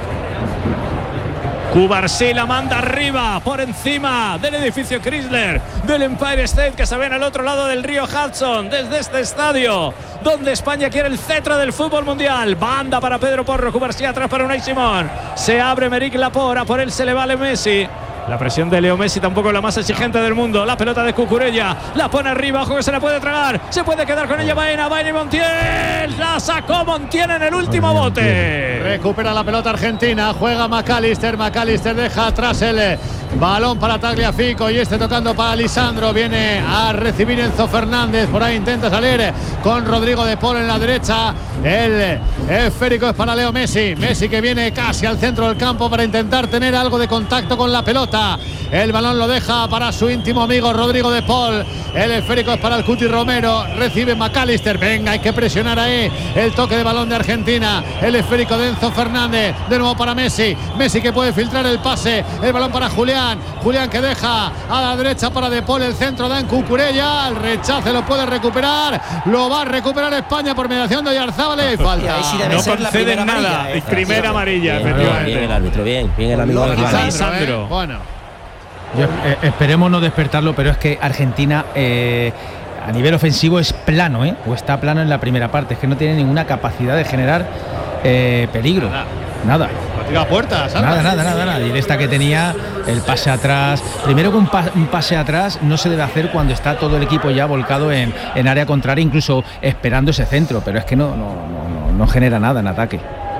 Cubarsí la manda arriba, por encima del edificio Chrysler del Empire State que se ve en el otro lado del río Hudson, desde este estadio donde España quiere el cetro del fútbol mundial. Banda para Pedro Porro, Cubarsí atrás para Unai Simón. Se abre Meric Laporte, a por él se le vale Messi. La presión de Leo Messi tampoco es la más exigente del mundo. La pelota de Cucurella, la pone arriba, ojo que se la puede tragar. Se puede quedar con ella Baena, Baena y Montiel. La sacó Montiel en el último bote. Recupera la pelota Argentina, juega McAllister. McAllister deja atrás el balón para Tagliafico y este tocando para Lisandro. Viene a recibir Enzo Fernández. Por ahí intenta salir con Rodrigo de Paul en la derecha. El esférico es para Leo Messi. Messi que viene casi al centro del campo para intentar tener algo de contacto con la pelota. El balón lo deja para su íntimo amigo Rodrigo de Paul. El esférico es para el Cuti Romero. Recibe McAllister. Venga, hay que presionar ahí. El toque de balón de Argentina. El esférico de Enzo Fernández. De nuevo para Messi. Messi que puede filtrar el pase. El balón para Julián. Julián que deja a la derecha para de Paul. El centro da en Cucurella. El rechace lo puede recuperar. Lo va a recuperar España por mediación de Oyarzabal. Y falta. Sí no conceden nada. Amarilla, eh. Primera amarilla, bien, efectivamente. Bien el árbitro, bien. Bien el amigo de Lisandro. Bueno. Yo, eh, esperemos no despertarlo, pero es que Argentina eh, a nivel ofensivo es plano, ¿eh? O está plano en la primera parte. Es que no tiene ninguna capacidad de generar eh, peligro. Nada. Nada. No tira puertas, nada, nada, nada, nada. Y esta que tenía el pase atrás. Primero que un, pa un pase atrás no se debe hacer cuando está todo el equipo ya volcado en, en área contraria, incluso esperando ese centro. Pero es que no, no, no, no genera nada en ataque.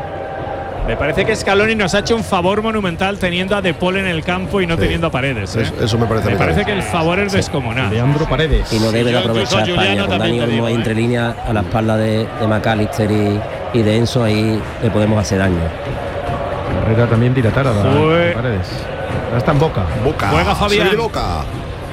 Me parece que Scaloni nos ha hecho un favor monumental teniendo a De Paul en el campo y no sí. teniendo a Paredes. ¿eh? Eso, eso me parece. Me parece que el favor es descomunal. Sí. Leandro Paredes. Y no debe de aprovechar España. Con Dani Olmo ahí entre líneas a la espalda de, de McAllister y, y de Enzo, ahí le podemos hacer daño. Carrera también dilatada de Paredes. Ahora está en Boca. Boca. Juega Fabián. Sí, Boca.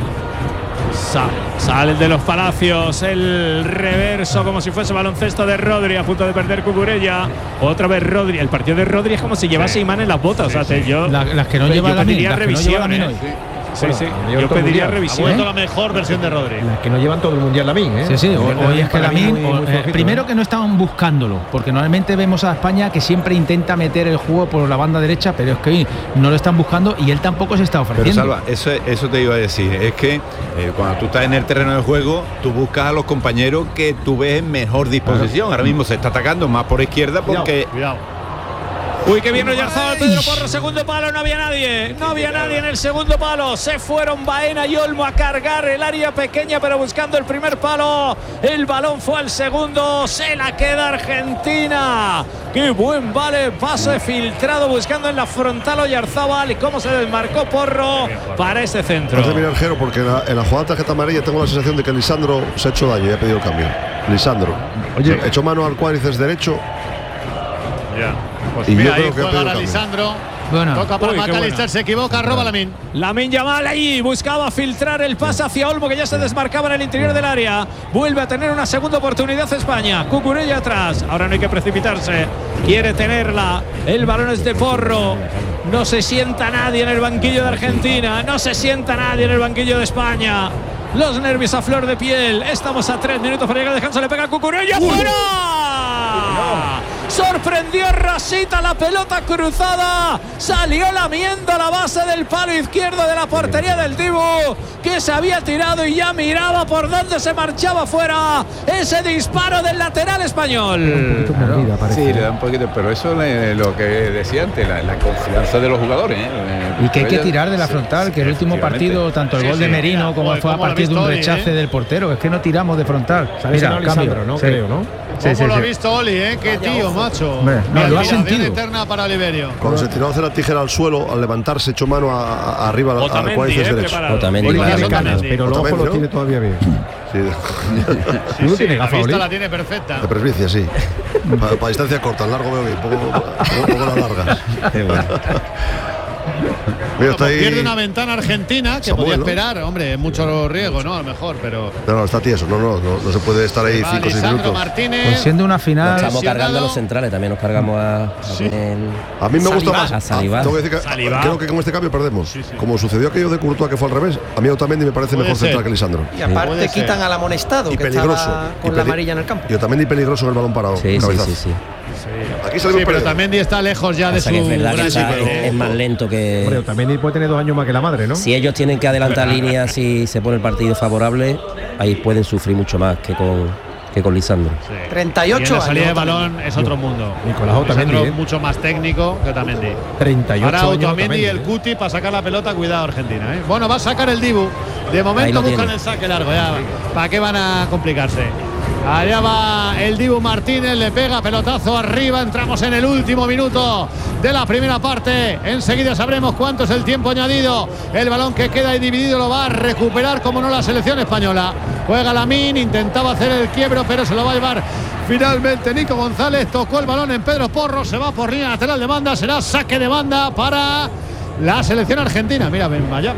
Sa sale de los Palacios, el reverso como si fuese baloncesto de Rodri, a punto de perder Cucurella. Otra vez Rodri. El partido de Rodri es como si llevase sí. imán en las botas. Sí, o sea, sí. yo, la, las que no lleva la pediría revisión. No Sí, sí. Bueno, yo pediría revisión. Ha vuelto la mejor versión de Rodri. Las que no llevan todo el mundial Lamine, ¿eh? Sí, sí. Hoy, hoy es que Lamine, eh, primero que no estaban buscándolo, porque normalmente vemos a España que siempre intenta meter el juego por la banda derecha, pero es que hoy no lo están buscando y él tampoco se está ofreciendo. Pero Salva, eso, eso te iba a decir, es que eh, cuando tú estás en el terreno de juego, tú buscas a los compañeros que tú ves en mejor disposición. Ahora mismo se está atacando más por izquierda porque... Cuidado, cuidado. Uy, que bien Oyarzabal, Pedro Porro, segundo palo, no había nadie, no había nadie en el segundo palo, se fueron Baena y Olmo a cargar el área pequeña, pero buscando el primer palo, el balón fue al segundo, se la queda Argentina, qué buen vale, pase filtrado buscando en la frontal Oyarzabal y cómo se desmarcó Porro para ese centro. No termina el Jero porque en la, en la jugada de tarjeta amarilla tengo la sensación de que Lisandro se ha hecho daño y ha pedido el cambio. Lisandro, oye, echó mano al cuádriceps derecho. Ya. Pues y mira, yo ahí creo que juega Lisandro. Bueno. Toca para McAllister, se equivoca, roba Lamine. Lamine Yamal ahí buscaba filtrar el pase hacia Olmo, que ya se desmarcaba en el interior del área. Vuelve a tener una segunda oportunidad España. Cucurella atrás. Ahora no hay que precipitarse. Quiere tenerla. El balón es de Porro. No se sienta nadie en el banquillo de Argentina. No se sienta nadie en el banquillo de España. Los nervios a flor de piel. Estamos a tres minutos para llegar al descanso. Le pega a Cucurella. ¡Fuera! sorprendió Rasita, la pelota cruzada, salió lamiendo la base del palo izquierdo de la portería del Dibu, que se había tirado y ya miraba por dónde se marchaba fuera ese disparo del lateral español. Claro, sí, le da un poquito, pero eso es lo que decía antes, la, la confianza de los jugadores, ¿eh? Y que hay que tirar de la frontal, que el último partido, tanto el sí, gol sí, de Merino mira, como joder, fue a partir de un rechace ¿eh? del portero, es que no tiramos de frontal. Mira, cambio, ¿no? Sí. Creo, ¿no? Sí, sí, lo sí. ha visto Oli, ¿eh? Qué tío, macho. Hombre, no, mira, lo ha sentido. Eterna para Oliverio. Cuando se tiró a hacer la tijera al suelo, al levantarse echó mano a, a, arriba al Otamendi, cuádriceps eh, derecho. Otamendi, Oli tiene Otamendi. canas, pero el ojo Otamendi, lo ¿no? tiene todavía bien. Sí, sí, ¿No sí, tiene la gafa, vista Oli? la tiene perfecta. de presbicia, sí. Para pa distancia corta, al largo veo bien, poco, poco, poco las largas. Mira, Bueno, está pues ahí. pierde una ventana argentina que Samuel, podía ¿no? esperar, hombre, mucho riesgo, ¿no? A lo mejor, pero. No, no, está tieso, no, no, no, no se puede estar ahí cinco o seis minutos. Martínez. Pues siendo una Nos final. estamos cargando a los centrales, también nos cargamos a, a, Sí. el, A mí me gusta más. a Saliba. Tengo que decir que Saliba. creo que con este cambio perdemos. Sí, sí. Como sucedió aquello de Courtois que fue al revés, a mí Otamendi me parece Puede mejor ser. central que Lisandro. Y aparte Puede ser. quitan al amonestado, Y que peligroso. estaba Y con la peli- amarilla en el campo. Y Otamendi peligroso en el balón parado. Sí, sí, cabezazo. sí, sí. Aquí salimos Sí, pero perdiendo. también está lejos ya de O sea, su que es verdad que gran está- nivel, es, ¿eh? es más lento Hombre, que. Otamendi puede tener dos años más que la madre, ¿no? Si ellos tienen que adelantar líneas y se pone el partido favorable, ahí pueden sufrir mucho más que con, que con Lisandro. Sí. treinta y ocho Y en la salida de años, balón es otro mundo. Nicolás Otamendi, Lisandro ¿eh? mucho más técnico que Otamendi. treinta y ocho Ahora años Otamendi y el ¿eh? Cuti para sacar la pelota, cuidado Argentina, ¿eh? Bueno, va a sacar el Dibu. De Ahí momento lo buscan tiene. el saque largo, ya. ¿Para qué van a complicarse? Allá va el Dibu Martínez, le pega pelotazo arriba, entramos en el último minuto de la primera parte. Enseguida sabremos cuánto es el tiempo añadido. El balón que queda ahí dividido lo va a recuperar, como no, la selección española. Juega Lamín, intentaba hacer el quiebro, pero se lo va a llevar finalmente Nico González. Tocó el balón en Pedro Porro, se va por línea lateral de banda, será saque de banda para la selección argentina. Mira, Benmayá,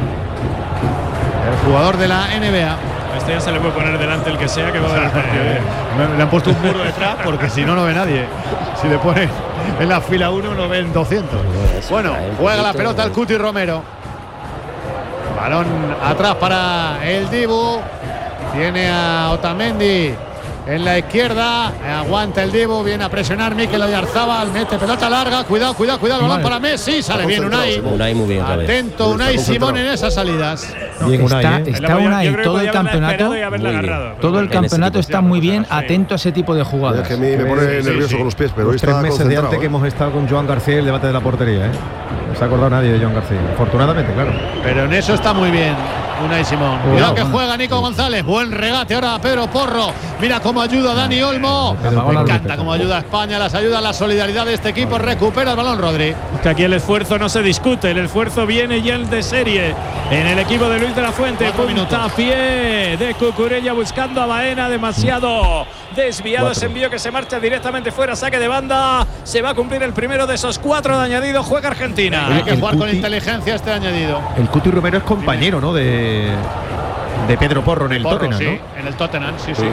el jugador de la N B A. Este ya se le puede poner delante el que sea, que va a ver el partido bien. Me- Le han puesto un muro detrás porque si no, no ve nadie. Si le ponen en la fila uno, no ven doscientos. Bueno, juega la pelota el Cuti Romero. Balón atrás para el Dibu. Tiene a Otamendi en la izquierda. Aguanta el Dibu. Viene a presionar Mikel Oyarzabal. Mete pelota larga. Cuidado, cuidado, cuidado. Balón para Messi. Sale bien Unai. Unai muy bien otra vez. Atento Unai Simón en esas salidas. Bien, Unai, está ¿eh? está Unai todo el campeonato. Todo el campeonato está muy bien atento a ese tipo de Es jugadas. que a mí me pone nervioso con los pies, pero hoy Los tres está meses de concentrado. antes que ¿eh? hemos estado con Joan García y el debate de la portería, ¿eh? No se ha acordado nadie de Joan García. Afortunadamente, claro. Pero en eso está muy bien Unai Simón. Cuidado, Cuidado que bueno. juega Nico González. Buen regate ahora a Pedro Porro. Mira cómo ayuda Dani Olmo. Pedro Me Porro encanta árbitro. cómo ayuda a España. Las ayuda la solidaridad de este equipo. Recupera el balón Rodri. Que aquí el esfuerzo no se discute, el esfuerzo viene ya el de serie en el equipo de Luis de la Fuente. Cuatro minutos. Puntapié de Cucurella buscando a Baena, demasiado desviado Cuatro. ese envío que se marcha directamente fuera, saque de banda. Se va a cumplir el primero de esos cuatro de añadido, juega Argentina. Hay que el jugar con Cuti- inteligencia este añadido. El Cuti Romero es compañero, ¿no? De, de Pedro Porro en el Porro, Tottenham, sí, ¿no? en el Tottenham, sí, sí.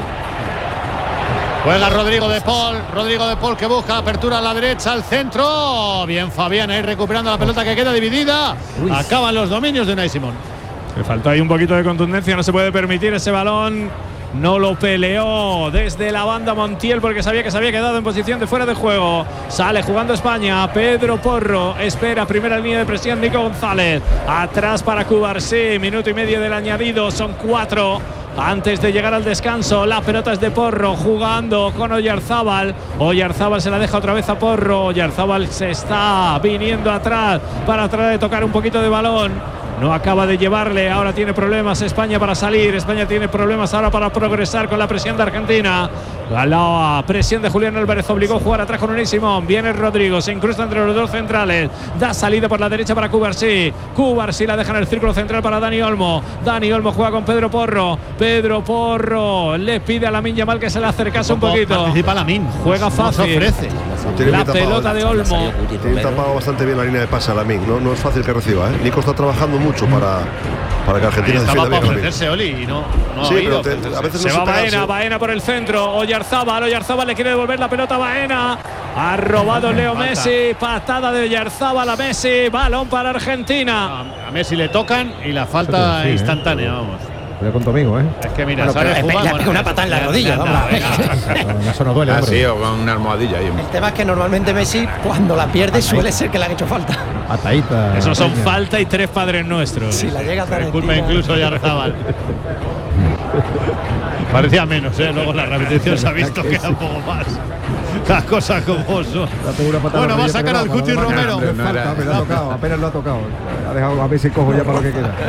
Juega Rodrigo de Paul, Rodrigo de Paul que busca apertura a la derecha, al centro. Bien Fabián ahí recuperando la pelota que queda dividida. Acaban los dominios de Unai Simón. Le faltó ahí un poquito de contundencia, no se puede permitir ese balón. No lo peleó desde la banda Montiel porque sabía que se había quedado en posición de fuera de juego. Sale jugando España. Pedro Porro espera primera línea de presión. Nico González atrás para Cubarsí. Minuto y medio del añadido. Son cuatro antes de llegar al descanso. La pelota es de Porro jugando con Oyarzábal. Oyarzábal se la deja otra vez a Porro. Oyarzábal se está viniendo atrás para tratar de tocar un poquito de balón. No acaba de llevarle, ahora tiene problemas España para salir, España tiene problemas ahora para progresar con la presión de Argentina. La presión de Julián Álvarez obligó a jugar atrás con Unai Simón. Viene Rodrigo, se incrusta entre los dos centrales, da salida por la derecha para Cubarsí. Cubarsí la deja en el círculo central para Dani Olmo. Dani Olmo juega con Pedro Porro. Pedro Porro le pide a Lamine Yamal que se le acercase un poquito. Participa Lamine. Juega fácil. No se ofrece. Tiene La bien tapado, pelota de ¿eh? Olmo. Tiene tapado bastante bien la línea de pase a Lamine. No, no es fácil que reciba, ¿eh? Nico está trabajando mucho para, para que Argentina Estaba defienda para bien Lamine. ofrecerse Oli y no, no Sí, ha ido. pero te- a veces Se no va se Baena, pega, Baena por el centro. Oyarzábal, Oyarzábal le quiere devolver la pelota a Baena. Ha robado Leo Falta. Messi. Patada de Oyarzábal a Messi. Balón para Argentina. A, a Messi le tocan y la falta Sí, ¿eh? instantánea, vamos. Cuidado con tu amigo, ¿eh? Es que mira, Bueno, sale pero jugando, le pega una patada en la rodilla, vamos. No, eso no duele, Ah, hombre. sí, o con una almohadilla ahí. El tema es que normalmente Messi, cuando la pierde, suele ser que le han hecho falta. Atadita. Esos son Peña. falta y tres padres nuestros. Si la llega tan Culpa incluso de Arzabal. Parecía menos, ¿eh? Luego la repetición se ha visto que era un poco más. Las cosas como son. Bueno, va a sacar al Cuti Romero. Me falta, me lo ha tocado, apenas lo ha tocado. Ha dejado a ver si cojo ya para lo que queda.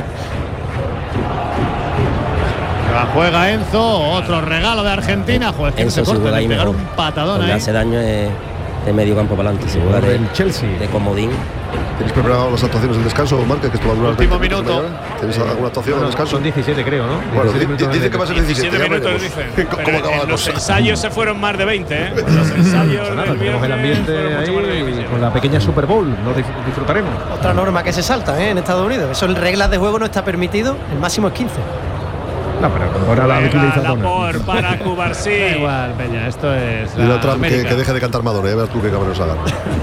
La juega Enzo, otro regalo de Argentina. Joder, que Enzo se se corta juega de ahí pegar mejor. un patadón Donde ahí. hace daño es de medio campo para adelante. Se juega de, El Chelsea. de comodín. ¿Tienes preparado las actuaciones del descanso, Marca? Que esto va a durar Último veinte minuto. mañana? ¿Tienes alguna actuación al descanso? Son diecisiete, creo, ¿no? Bueno, diecisiete di- minutos dice de- que va a ser diecisiete. diecisiete ya minutos veremos. dicen. ¿Cómo Pero acaba en la los cosa? ensayos se fueron más de veinte, ¿eh? Los ensayos Nada, del tenemos el viernes ambiente fueron mucho más de ahí veinte. con la pequeña Super Bowl. Lo dif- disfrutaremos. Otra norma que se salta, ¿eh? En Estados Unidos. Eso en reglas de juego no está permitido. El máximo es quince. No, pero ahora la Juega utilizadora. Lapor para Cubarsí. Da igual, Peña, esto es. Dile la a Trump que, América. que deje de cantar Madonna, ya verás tú qué cabrones hagan.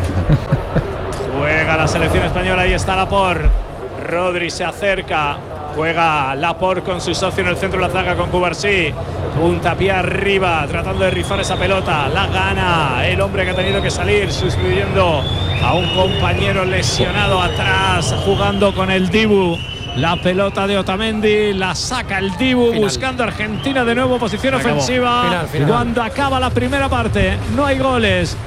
Juega la selección española, ahí está Lapor. Rodri se acerca. Juega Lapor con su socio en el centro de la zaga con Cubarsí. Puntapié arriba, tratando de rifar esa pelota. La gana el hombre que ha tenido que salir, sustituyendo a un compañero lesionado atrás, jugando con el Dibu. La pelota de Otamendi, la saca el Dibu, Final. buscando a Argentina de nuevo, posición Acabó. ofensiva. Final, final. Cuando acaba la primera parte, no hay goles.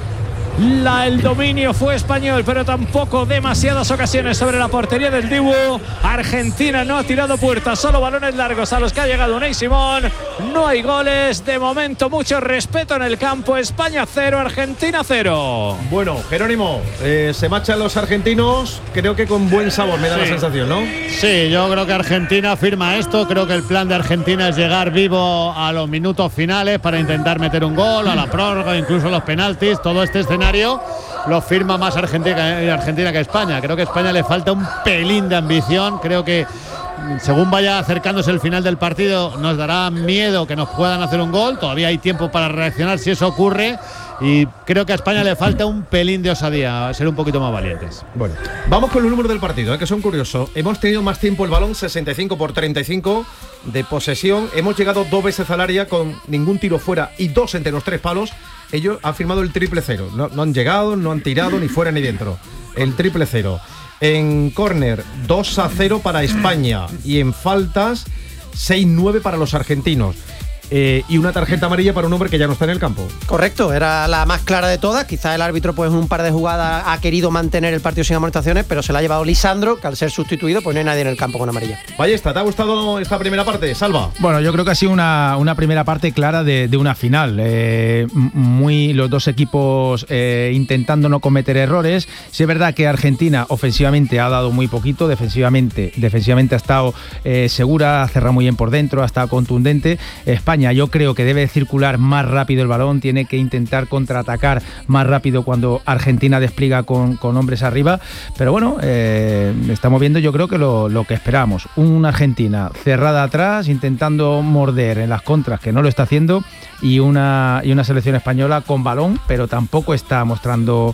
La, el dominio fue español, pero tampoco demasiadas ocasiones sobre la portería del Dibu. Argentina no ha tirado puertas, solo balones largos a los que ha llegado Unai Simón. No hay goles, de momento mucho respeto en el campo. España cero, Argentina cero. Bueno, Jerónimo, eh, se marchan los argentinos, creo que con buen sabor, me da la Sí. sensación, ¿no? Sí, yo creo que Argentina firma esto. Creo que el plan de Argentina es llegar vivo a los minutos finales para intentar meter un gol, a la prórroga, incluso a los penaltis. Todo este escenario lo firma más Argentina, Argentina que España. Creo que a España le falta un pelín de ambición. Creo que según vaya acercándose el final del partido nos dará miedo que nos puedan hacer un gol. Todavía hay tiempo para reaccionar si eso ocurre. Y creo que a España le falta un pelín de osadía, ser un poquito más valientes. Bueno, vamos con los números del partido, ¿eh? Que son curiosos. Hemos tenido más tiempo el balón, sesenta y cinco por treinta y cinco de posesión. Hemos llegado dos veces al área con ningún tiro fuera y dos entre los tres palos. Ellos han firmado el triple cero. No, no han llegado, no han tirado ni fuera ni dentro. El triple cero. En córner, dos a cero para España. Y en faltas, seis nueve para los argentinos. Eh, y una tarjeta amarilla para un hombre que ya no está en el campo. Correcto, era la más clara de todas. Quizás el árbitro, pues, en un par de jugadas ha querido mantener el partido sin amonestaciones, pero se la ha llevado Lisandro, que al ser sustituido, pues no hay nadie en el campo con amarilla. Ballesta, ¿te ha gustado esta primera parte? Salva. Bueno, yo creo que ha sido una, una primera parte clara de, de una final. Eh, muy los dos equipos eh, intentando no cometer errores. Sí es verdad que Argentina ofensivamente ha dado muy poquito, defensivamente, defensivamente ha estado eh, segura, ha cerrado muy bien por dentro, ha estado contundente. España, yo creo que debe circular más rápido el balón, tiene que intentar contraatacar más rápido cuando Argentina despliega con, con hombres arriba. Pero bueno, eh, estamos viendo yo creo que lo, lo que esperamos. Una Argentina cerrada atrás, intentando morder en las contras, que no lo está haciendo, y una, y una selección española con balón, pero tampoco está mostrando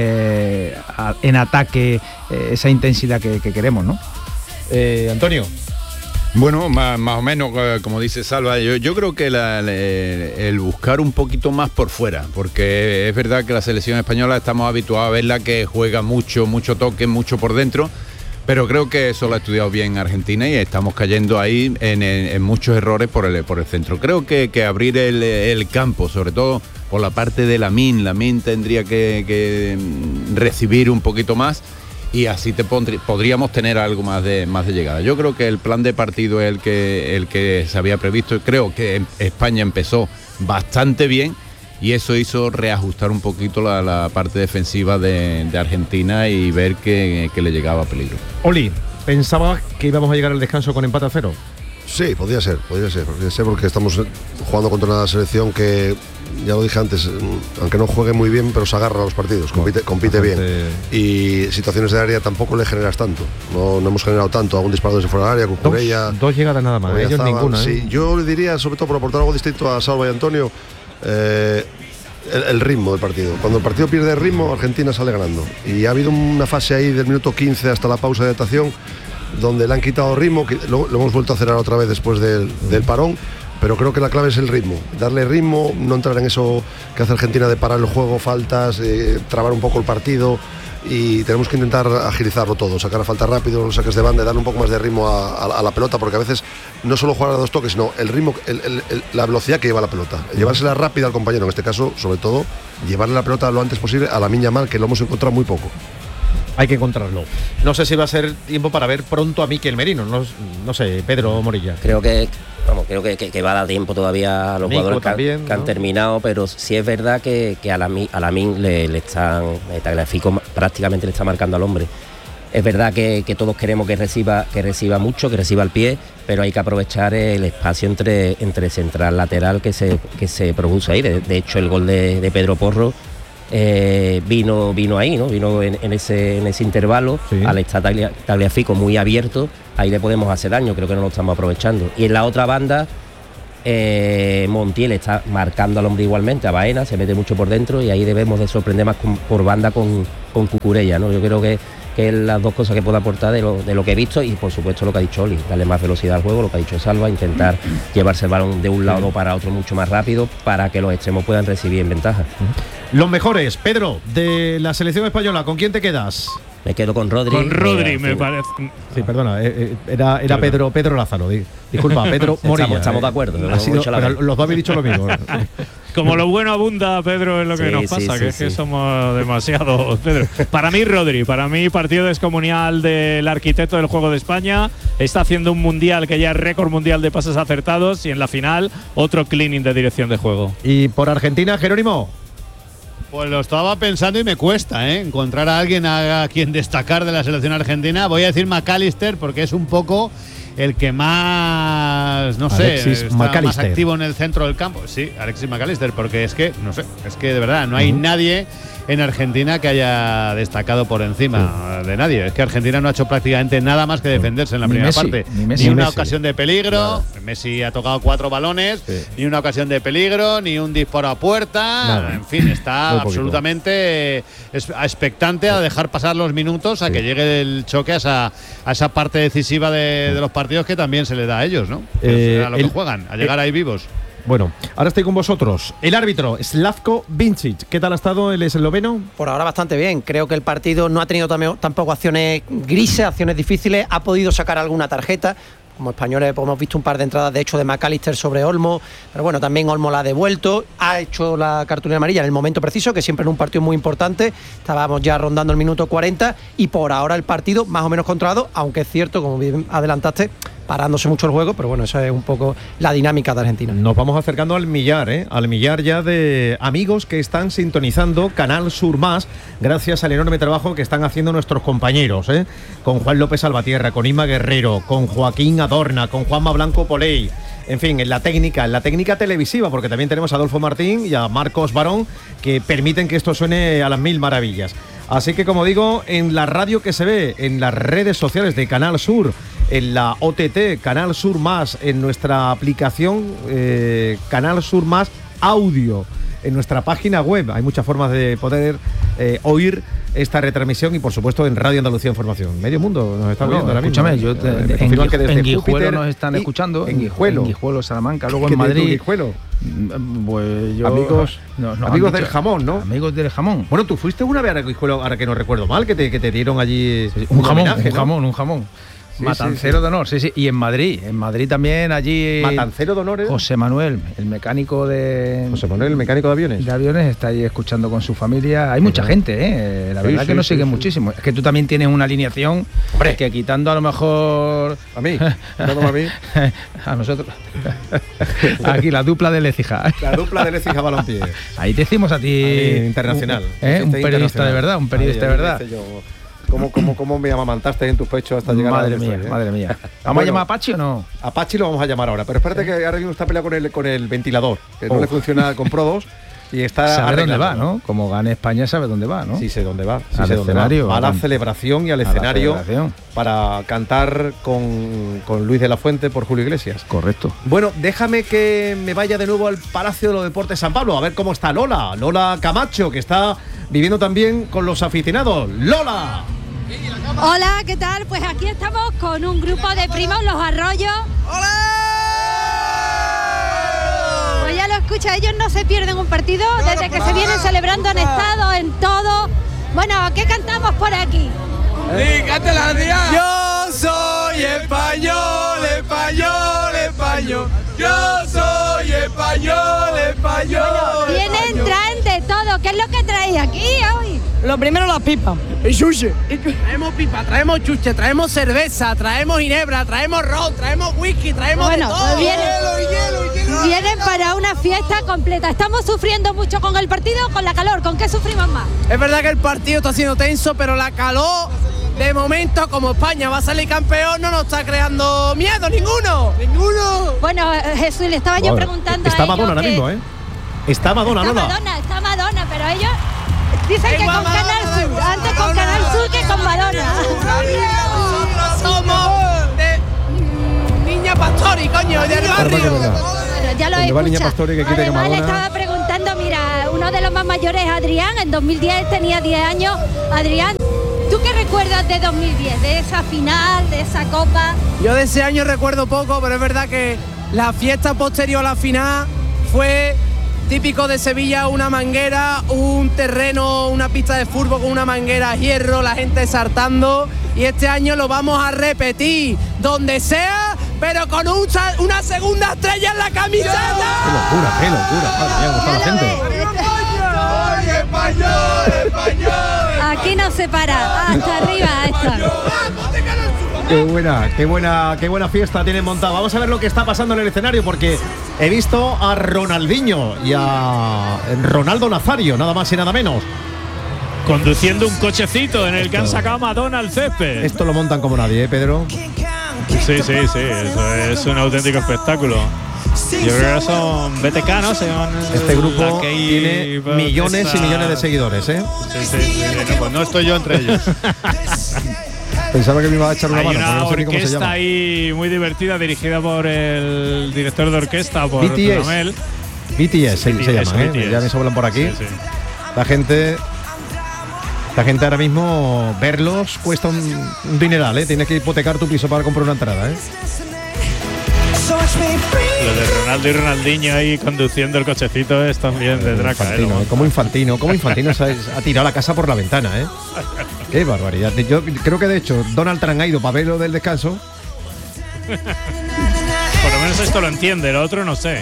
eh, a, en ataque eh, esa intensidad que, que queremos, ¿no? Eh, Antonio. Bueno, más, más o menos, eh, como dice Salva, yo, yo creo que la, la, el buscar un poquito más por fuera, porque es verdad que la selección española estamos habituados a verla que juega mucho, mucho toque, mucho por dentro, pero creo que eso lo ha estudiado bien Argentina y estamos cayendo ahí en, en, en muchos errores por el, por el centro. Creo que, que abrir el, el campo, sobre todo por la parte de Lamine, Lamine tendría que, que recibir un poquito más, y así te pondrí, podríamos tener algo más de más de llegada. Yo creo que el plan de partido es el que el que se había previsto. Creo que España empezó bastante bien y eso hizo reajustar un poquito la, la parte defensiva de, de Argentina y ver que, que le llegaba peligro. Oli, ¿pensabas que íbamos a llegar al descanso con empate a cero? Sí, podría ser, podría ser, podría ser porque estamos jugando contra una selección que, ya lo dije antes, aunque no juegue muy bien, pero se agarra a los partidos, compite, compite bien. Y situaciones de área tampoco le generas tanto. No, no hemos generado tanto, algún disparo desde fuera del área, con Cucurella. Dos, dos llegadas nada más, ellos ninguna. ¿eh? Sí, yo le diría, sobre todo por aportar algo distinto a Salva y Antonio, eh, el, el ritmo del partido. Cuando el partido pierde el ritmo, Argentina sale ganando. Y ha habido una fase ahí del minuto quince hasta la pausa de adaptación donde le han quitado ritmo, que lo, lo hemos vuelto a hacer ahora otra vez después del, del parón, pero creo que la clave es el ritmo, darle ritmo, no entrar en eso que hace Argentina de parar el juego, faltas, eh, trabar un poco el partido, y tenemos que intentar agilizarlo todo, sacar a falta rápido, los saques de banda, darle un poco más de ritmo a, a, a la pelota, porque a veces no solo jugar a dos toques, sino el ritmo, el, el, el, la velocidad que lleva la pelota, llevársela rápida al compañero, en este caso, sobre todo, llevarle la pelota lo antes posible a Lamine Yamal, que lo hemos encontrado muy poco. Hay que encontrarlo. No sé si va a ser tiempo para ver pronto a Mikel Merino. No, no sé, Pedro Morilla. Creo que vamos, creo que, que, que va a dar tiempo todavía a los Nico jugadores que, también, han, que han ¿no? terminado, pero sí es verdad que, que a Lamine, a Lamine le, le están, Tagliafico prácticamente le está marcando al hombre. Es verdad que, que todos queremos que reciba, que reciba mucho, que reciba el pie, pero hay que aprovechar el espacio entre, entre central lateral que se, que se produce ahí. De, de hecho, el gol de, de Pedro Porro Eh, vino vino ahí, ¿no? Vino en, en ese en ese intervalo, sí. Al estar Taglia, Tagliafico muy abierto, ahí le podemos hacer daño, creo que no lo estamos aprovechando. Y en la otra banda, eh, Montiel está marcando al hombre igualmente, a Baena, se mete mucho por dentro y ahí debemos de sorprender más con, por banda con, con Cucurella, ¿no? Yo creo que, que es las dos cosas que puedo aportar de lo, de lo que he visto y por supuesto lo que ha dicho Oli, darle más velocidad al juego, lo que ha dicho Salva, intentar llevarse el balón de un lado para otro mucho más rápido para que los extremos puedan recibir en ventaja. Los mejores, Pedro, de la selección española, ¿con quién te quedas? Me quedo con Rodri. Con Rodri, eh, me sí. parece. Sí, perdona, eh, era, era Pedro, Pedro Lázaro. Di, disculpa, Pedro Morilla. Estamos, estamos de acuerdo. Eh, ha sido, pero los dos habéis dicho lo mismo. Como lo bueno abunda, Pedro, es lo que sí, nos sí, pasa, sí, que sí. es que somos demasiado, Pedro. Para mí, Rodri, para mí, partido descomunal del arquitecto del juego de España. Está haciendo un mundial que ya es récord mundial de pases acertados y en la final, otro cleaning de dirección de juego. Y por Argentina, Jerónimo. Pues lo estaba pensando y me cuesta, ¿eh? Encontrar a alguien a, a quien destacar de la selección argentina. Voy a decir McAllister porque es un poco el que más, no Alexis sé, está McAllister. más activo en el centro del campo. Sí, Alexis McAllister, porque es que, no sé, es que de verdad no hay uh-huh. nadie en Argentina que haya destacado por encima sí. de nadie. Es que Argentina no ha hecho prácticamente nada más que defenderse en la ni primera Messi, parte. Ni, Messi, ni una Messi. ocasión de peligro. Claro. Messi ha tocado cuatro balones, sí. ni una ocasión de peligro, ni un disparo a puerta. Nada. En fin, está absolutamente expectante a dejar pasar los minutos a sí. que llegue el choque a esa, a esa parte decisiva de, de los partidos que también se le da a ellos, ¿no? Eh, a lo el, que juegan, a llegar eh, ahí vivos. Bueno, ahora estoy con vosotros. El árbitro, Slavko Vincic. ¿Qué tal ha estado el esloveno? Por ahora bastante bien. Creo que el partido no ha tenido tampoco acciones grises, acciones difíciles. Ha podido sacar alguna tarjeta. Como españoles pues, hemos visto un par de entradas, de hecho, de McAllister sobre Olmo. Pero bueno, también Olmo la ha devuelto. Ha hecho la cartulina amarilla en el momento preciso, que siempre en un partido muy importante. Estábamos ya rondando el minuto cuarenta. Y por ahora el partido más o menos controlado, aunque es cierto, como bien adelantaste, parándose mucho el juego, pero bueno, esa es un poco la dinámica de Argentina. Nos vamos acercando al millar, ¿eh? Al millar ya de amigos que están sintonizando Canal Sur Más, gracias al enorme trabajo que están haciendo nuestros compañeros, ¿eh? Con Juan López Salvatierra, con Inma Guerrero, con Joaquín Adorna, con Juanma Blanco Poley. En fin, en la técnica, en la técnica televisiva, porque también tenemos a Adolfo Martín y a Marcos Barón, que permiten que esto suene a las mil maravillas. Así que, como digo, en la radio que se ve, en las redes sociales de Canal Sur, en la O T T, Canal Sur Más, en nuestra aplicación eh, Canal Sur Más Audio, en nuestra página web. Hay muchas formas de poder eh, oír esta retransmisión y, por supuesto, en Radio Andalucía Información. Medio mundo nos está viendo ahora mismo. Escúchame, yo te, eh, en, Guij, que desde en Guijuelo Júpiter nos están escuchando. En Guijuelo. En Guijuelo, Salamanca, luego ¿Qué en Madrid. Guijuelo? Pues yo, amigos no, no, amigos dicho, del jamón, ¿no? Amigos del jamón. Bueno, tú fuiste una vez a Guijuelo, ahora que no recuerdo mal, que te, que te dieron allí sí, un, un jamón, homenaje, un ¿no? jamón, un jamón. Sí, Matancero sí, sí. de honor, sí, sí. Y en Madrid, en Madrid también, allí. Matancero de honor. ¿eh? José Manuel, el mecánico de. José Manuel, el mecánico de aviones. De aviones, está ahí escuchando con su familia. Hay mucha gente, ¿eh? La verdad sí, que sí, nos sigue sí, muchísimo. Es que tú también tienes una alineación. Hombre. Que quitando a lo mejor. A mí. Quitando a mí. A nosotros. Aquí la dupla de Lecija. La dupla de Lecija Balompié. Ahí te decimos a ti. Ahí, internacional. ¿Eh? Un periodista de verdad, un periodista ahí, de verdad. ¿Cómo, cómo, ¿Cómo me amamantaste en tus pechos hasta llegar madre a mía, estoy, ¿eh? Madre mía. ¿Vamos bueno, a llamar a Pachi o no? A Pachi lo vamos a llamar ahora, pero espérate que ahora mismo está peleado con el, con el ventilador, que oh. no le funciona con Pro dos y está sabe dónde va, ¿no? Como gane España sabe dónde va, ¿no? Sí sé dónde va. Sí al sé escenario. Dónde va. A la celebración y al escenario para cantar con, con Luis de la Fuente por Julio Iglesias. Correcto. Bueno, déjame que me vaya de nuevo al Palacio de los Deportes San Pablo a ver cómo está Lola, Lola Camacho, que está viviendo también con los aficionados. ¡Lola! Hola, ¿qué tal? Pues aquí estamos con un grupo de primos, Los Arroyos. ¡Hola! Pues ya lo escucha, ellos no se pierden un partido, desde que se vienen celebrando han estado en todo. Bueno, ¿qué cantamos por aquí? Sí, cántala, tía. Yo soy español, español, español. Yo soy español, español. Vienen, traen de todo. ¿Qué es lo que traéis aquí hoy? Lo primero, las pipas. El chuche. Traemos pipa, traemos chuche, traemos cerveza, traemos ginebra, traemos ron, traemos whisky, traemos Bueno, de todo. vienen, Hielo, hielo, hielo. vienen para una fiesta completa. ¿Estamos sufriendo mucho con el partido o con la calor? ¿Con qué sufrimos más? Es verdad que el partido está siendo tenso, pero la calor, de momento, como España va a salir campeón, no nos está creando miedo ninguno. Ninguno. Bueno, eh, Jesús, le estaba yo preguntando Está a ellos Madonna ahora que- mismo, ¿eh? Está Madonna, Está Lola. Madonna, está Madonna, pero ellos dicen que Igual con Madonna, Canal Sur, igual antes con Madonna. Canal Sur que con Madonna. Nosotros somos de mm, Niña Pastori, coño, del Ahora barrio. que venga. Bueno, ya lo Donde va Niña escucha. Pastori, que quite que Además, le Madonna- estaba preguntando, mira, uno de los más mayores, Adrián, en dos mil diez tenía diez años. Adrián, ¿tú qué recuerdas de dos mil diez, de esa final, de esa copa? Yo de ese año recuerdo poco, pero es verdad que la fiesta posterior a la final fue típico de Sevilla, una manguera, un terreno, una pista de fútbol con una manguera a hierro, la gente saltando, y este año lo vamos a repetir, donde sea, pero con un sa- una segunda estrella en la camiseta. Qué locura, qué locura. Madre mía, cómo está la gente. Soy español, español. Aquí no se para, hasta arriba esto. Qué buena, qué buena, qué buena fiesta tienen montada. Vamos a ver lo que está pasando en el escenario, porque he visto a Ronaldinho y a Ronaldo Nazario, nada más y nada menos. Conduciendo un cochecito en el que han sacado a Madonna al césped. Esto lo montan como nadie, ¿eh, Pedro? Sí, sí, sí, eso es un auténtico espectáculo. Yo creo que son B T K, ¿no? Son Este grupo la que tiene iba- millones y esa- millones de seguidores, ¿eh? Sí, sí, sí, no, pues no estoy yo entre ellos. Pensaba que me iba a echar una Hay mano, una pero no sé ni cómo se orquesta llama. ahí muy divertida, dirigida por el director de orquesta, por B T S. Dudamel. B T S se, B T S, se llaman, ¿eh? B T S. Ya me sobran por aquí. Sí, sí. La gente. La gente ahora mismo, verlos cuesta un, un dineral, ¿eh? Tienes que hipotecar tu piso para comprar una entrada, ¿eh? Lo de Ronaldo y Ronaldinho ahí conduciendo el cochecito es también de traca, ¿eh? Infantino, Lo- ¿eh? Como Infantino, como Infantino se ha, ha tirado la casa por la ventana, ¿eh? Qué barbaridad. Yo creo que de hecho Donald Trump ha ido para ver lo del descanso. Por lo menos esto lo entiende, lo otro no sé.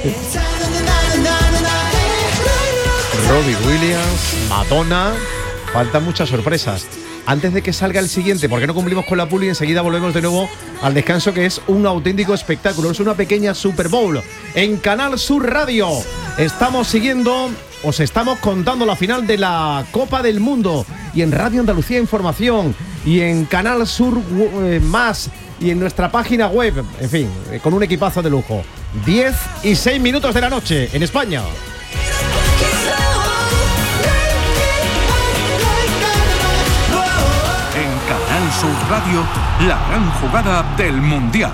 Robbie Williams, Madonna. Faltan muchas sorpresas. Antes de que salga el siguiente, porque no cumplimos con la puli, enseguida volvemos de nuevo al descanso, que es un auténtico espectáculo. Es una pequeña Super Bowl en Canal Sur Radio. Estamos siguiendo, os estamos contando la final de la Copa del Mundo, y en Radio Andalucía Información y en Canal Sur eh, Más y en nuestra página web, en fin, eh, con un equipazo de lujo. diez y seis minutos de la noche en España. Canal Sur Radio, la gran jugada del Mundial.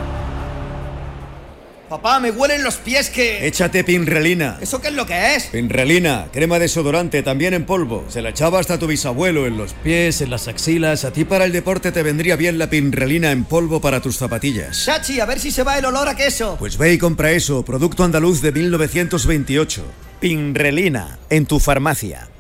Papá, me huelen los pies que... Échate Pinrelina. ¿Eso qué es lo que es? Pinrelina, crema desodorante, también en polvo. Se la echaba hasta tu bisabuelo, en los pies, en las axilas. A ti para el deporte te vendría bien la Pinrelina en polvo para tus zapatillas. Chachi, a ver si se va el olor a queso. Pues ve y compra eso, producto andaluz de mil novecientos veintiocho. Pinrelina, en tu farmacia.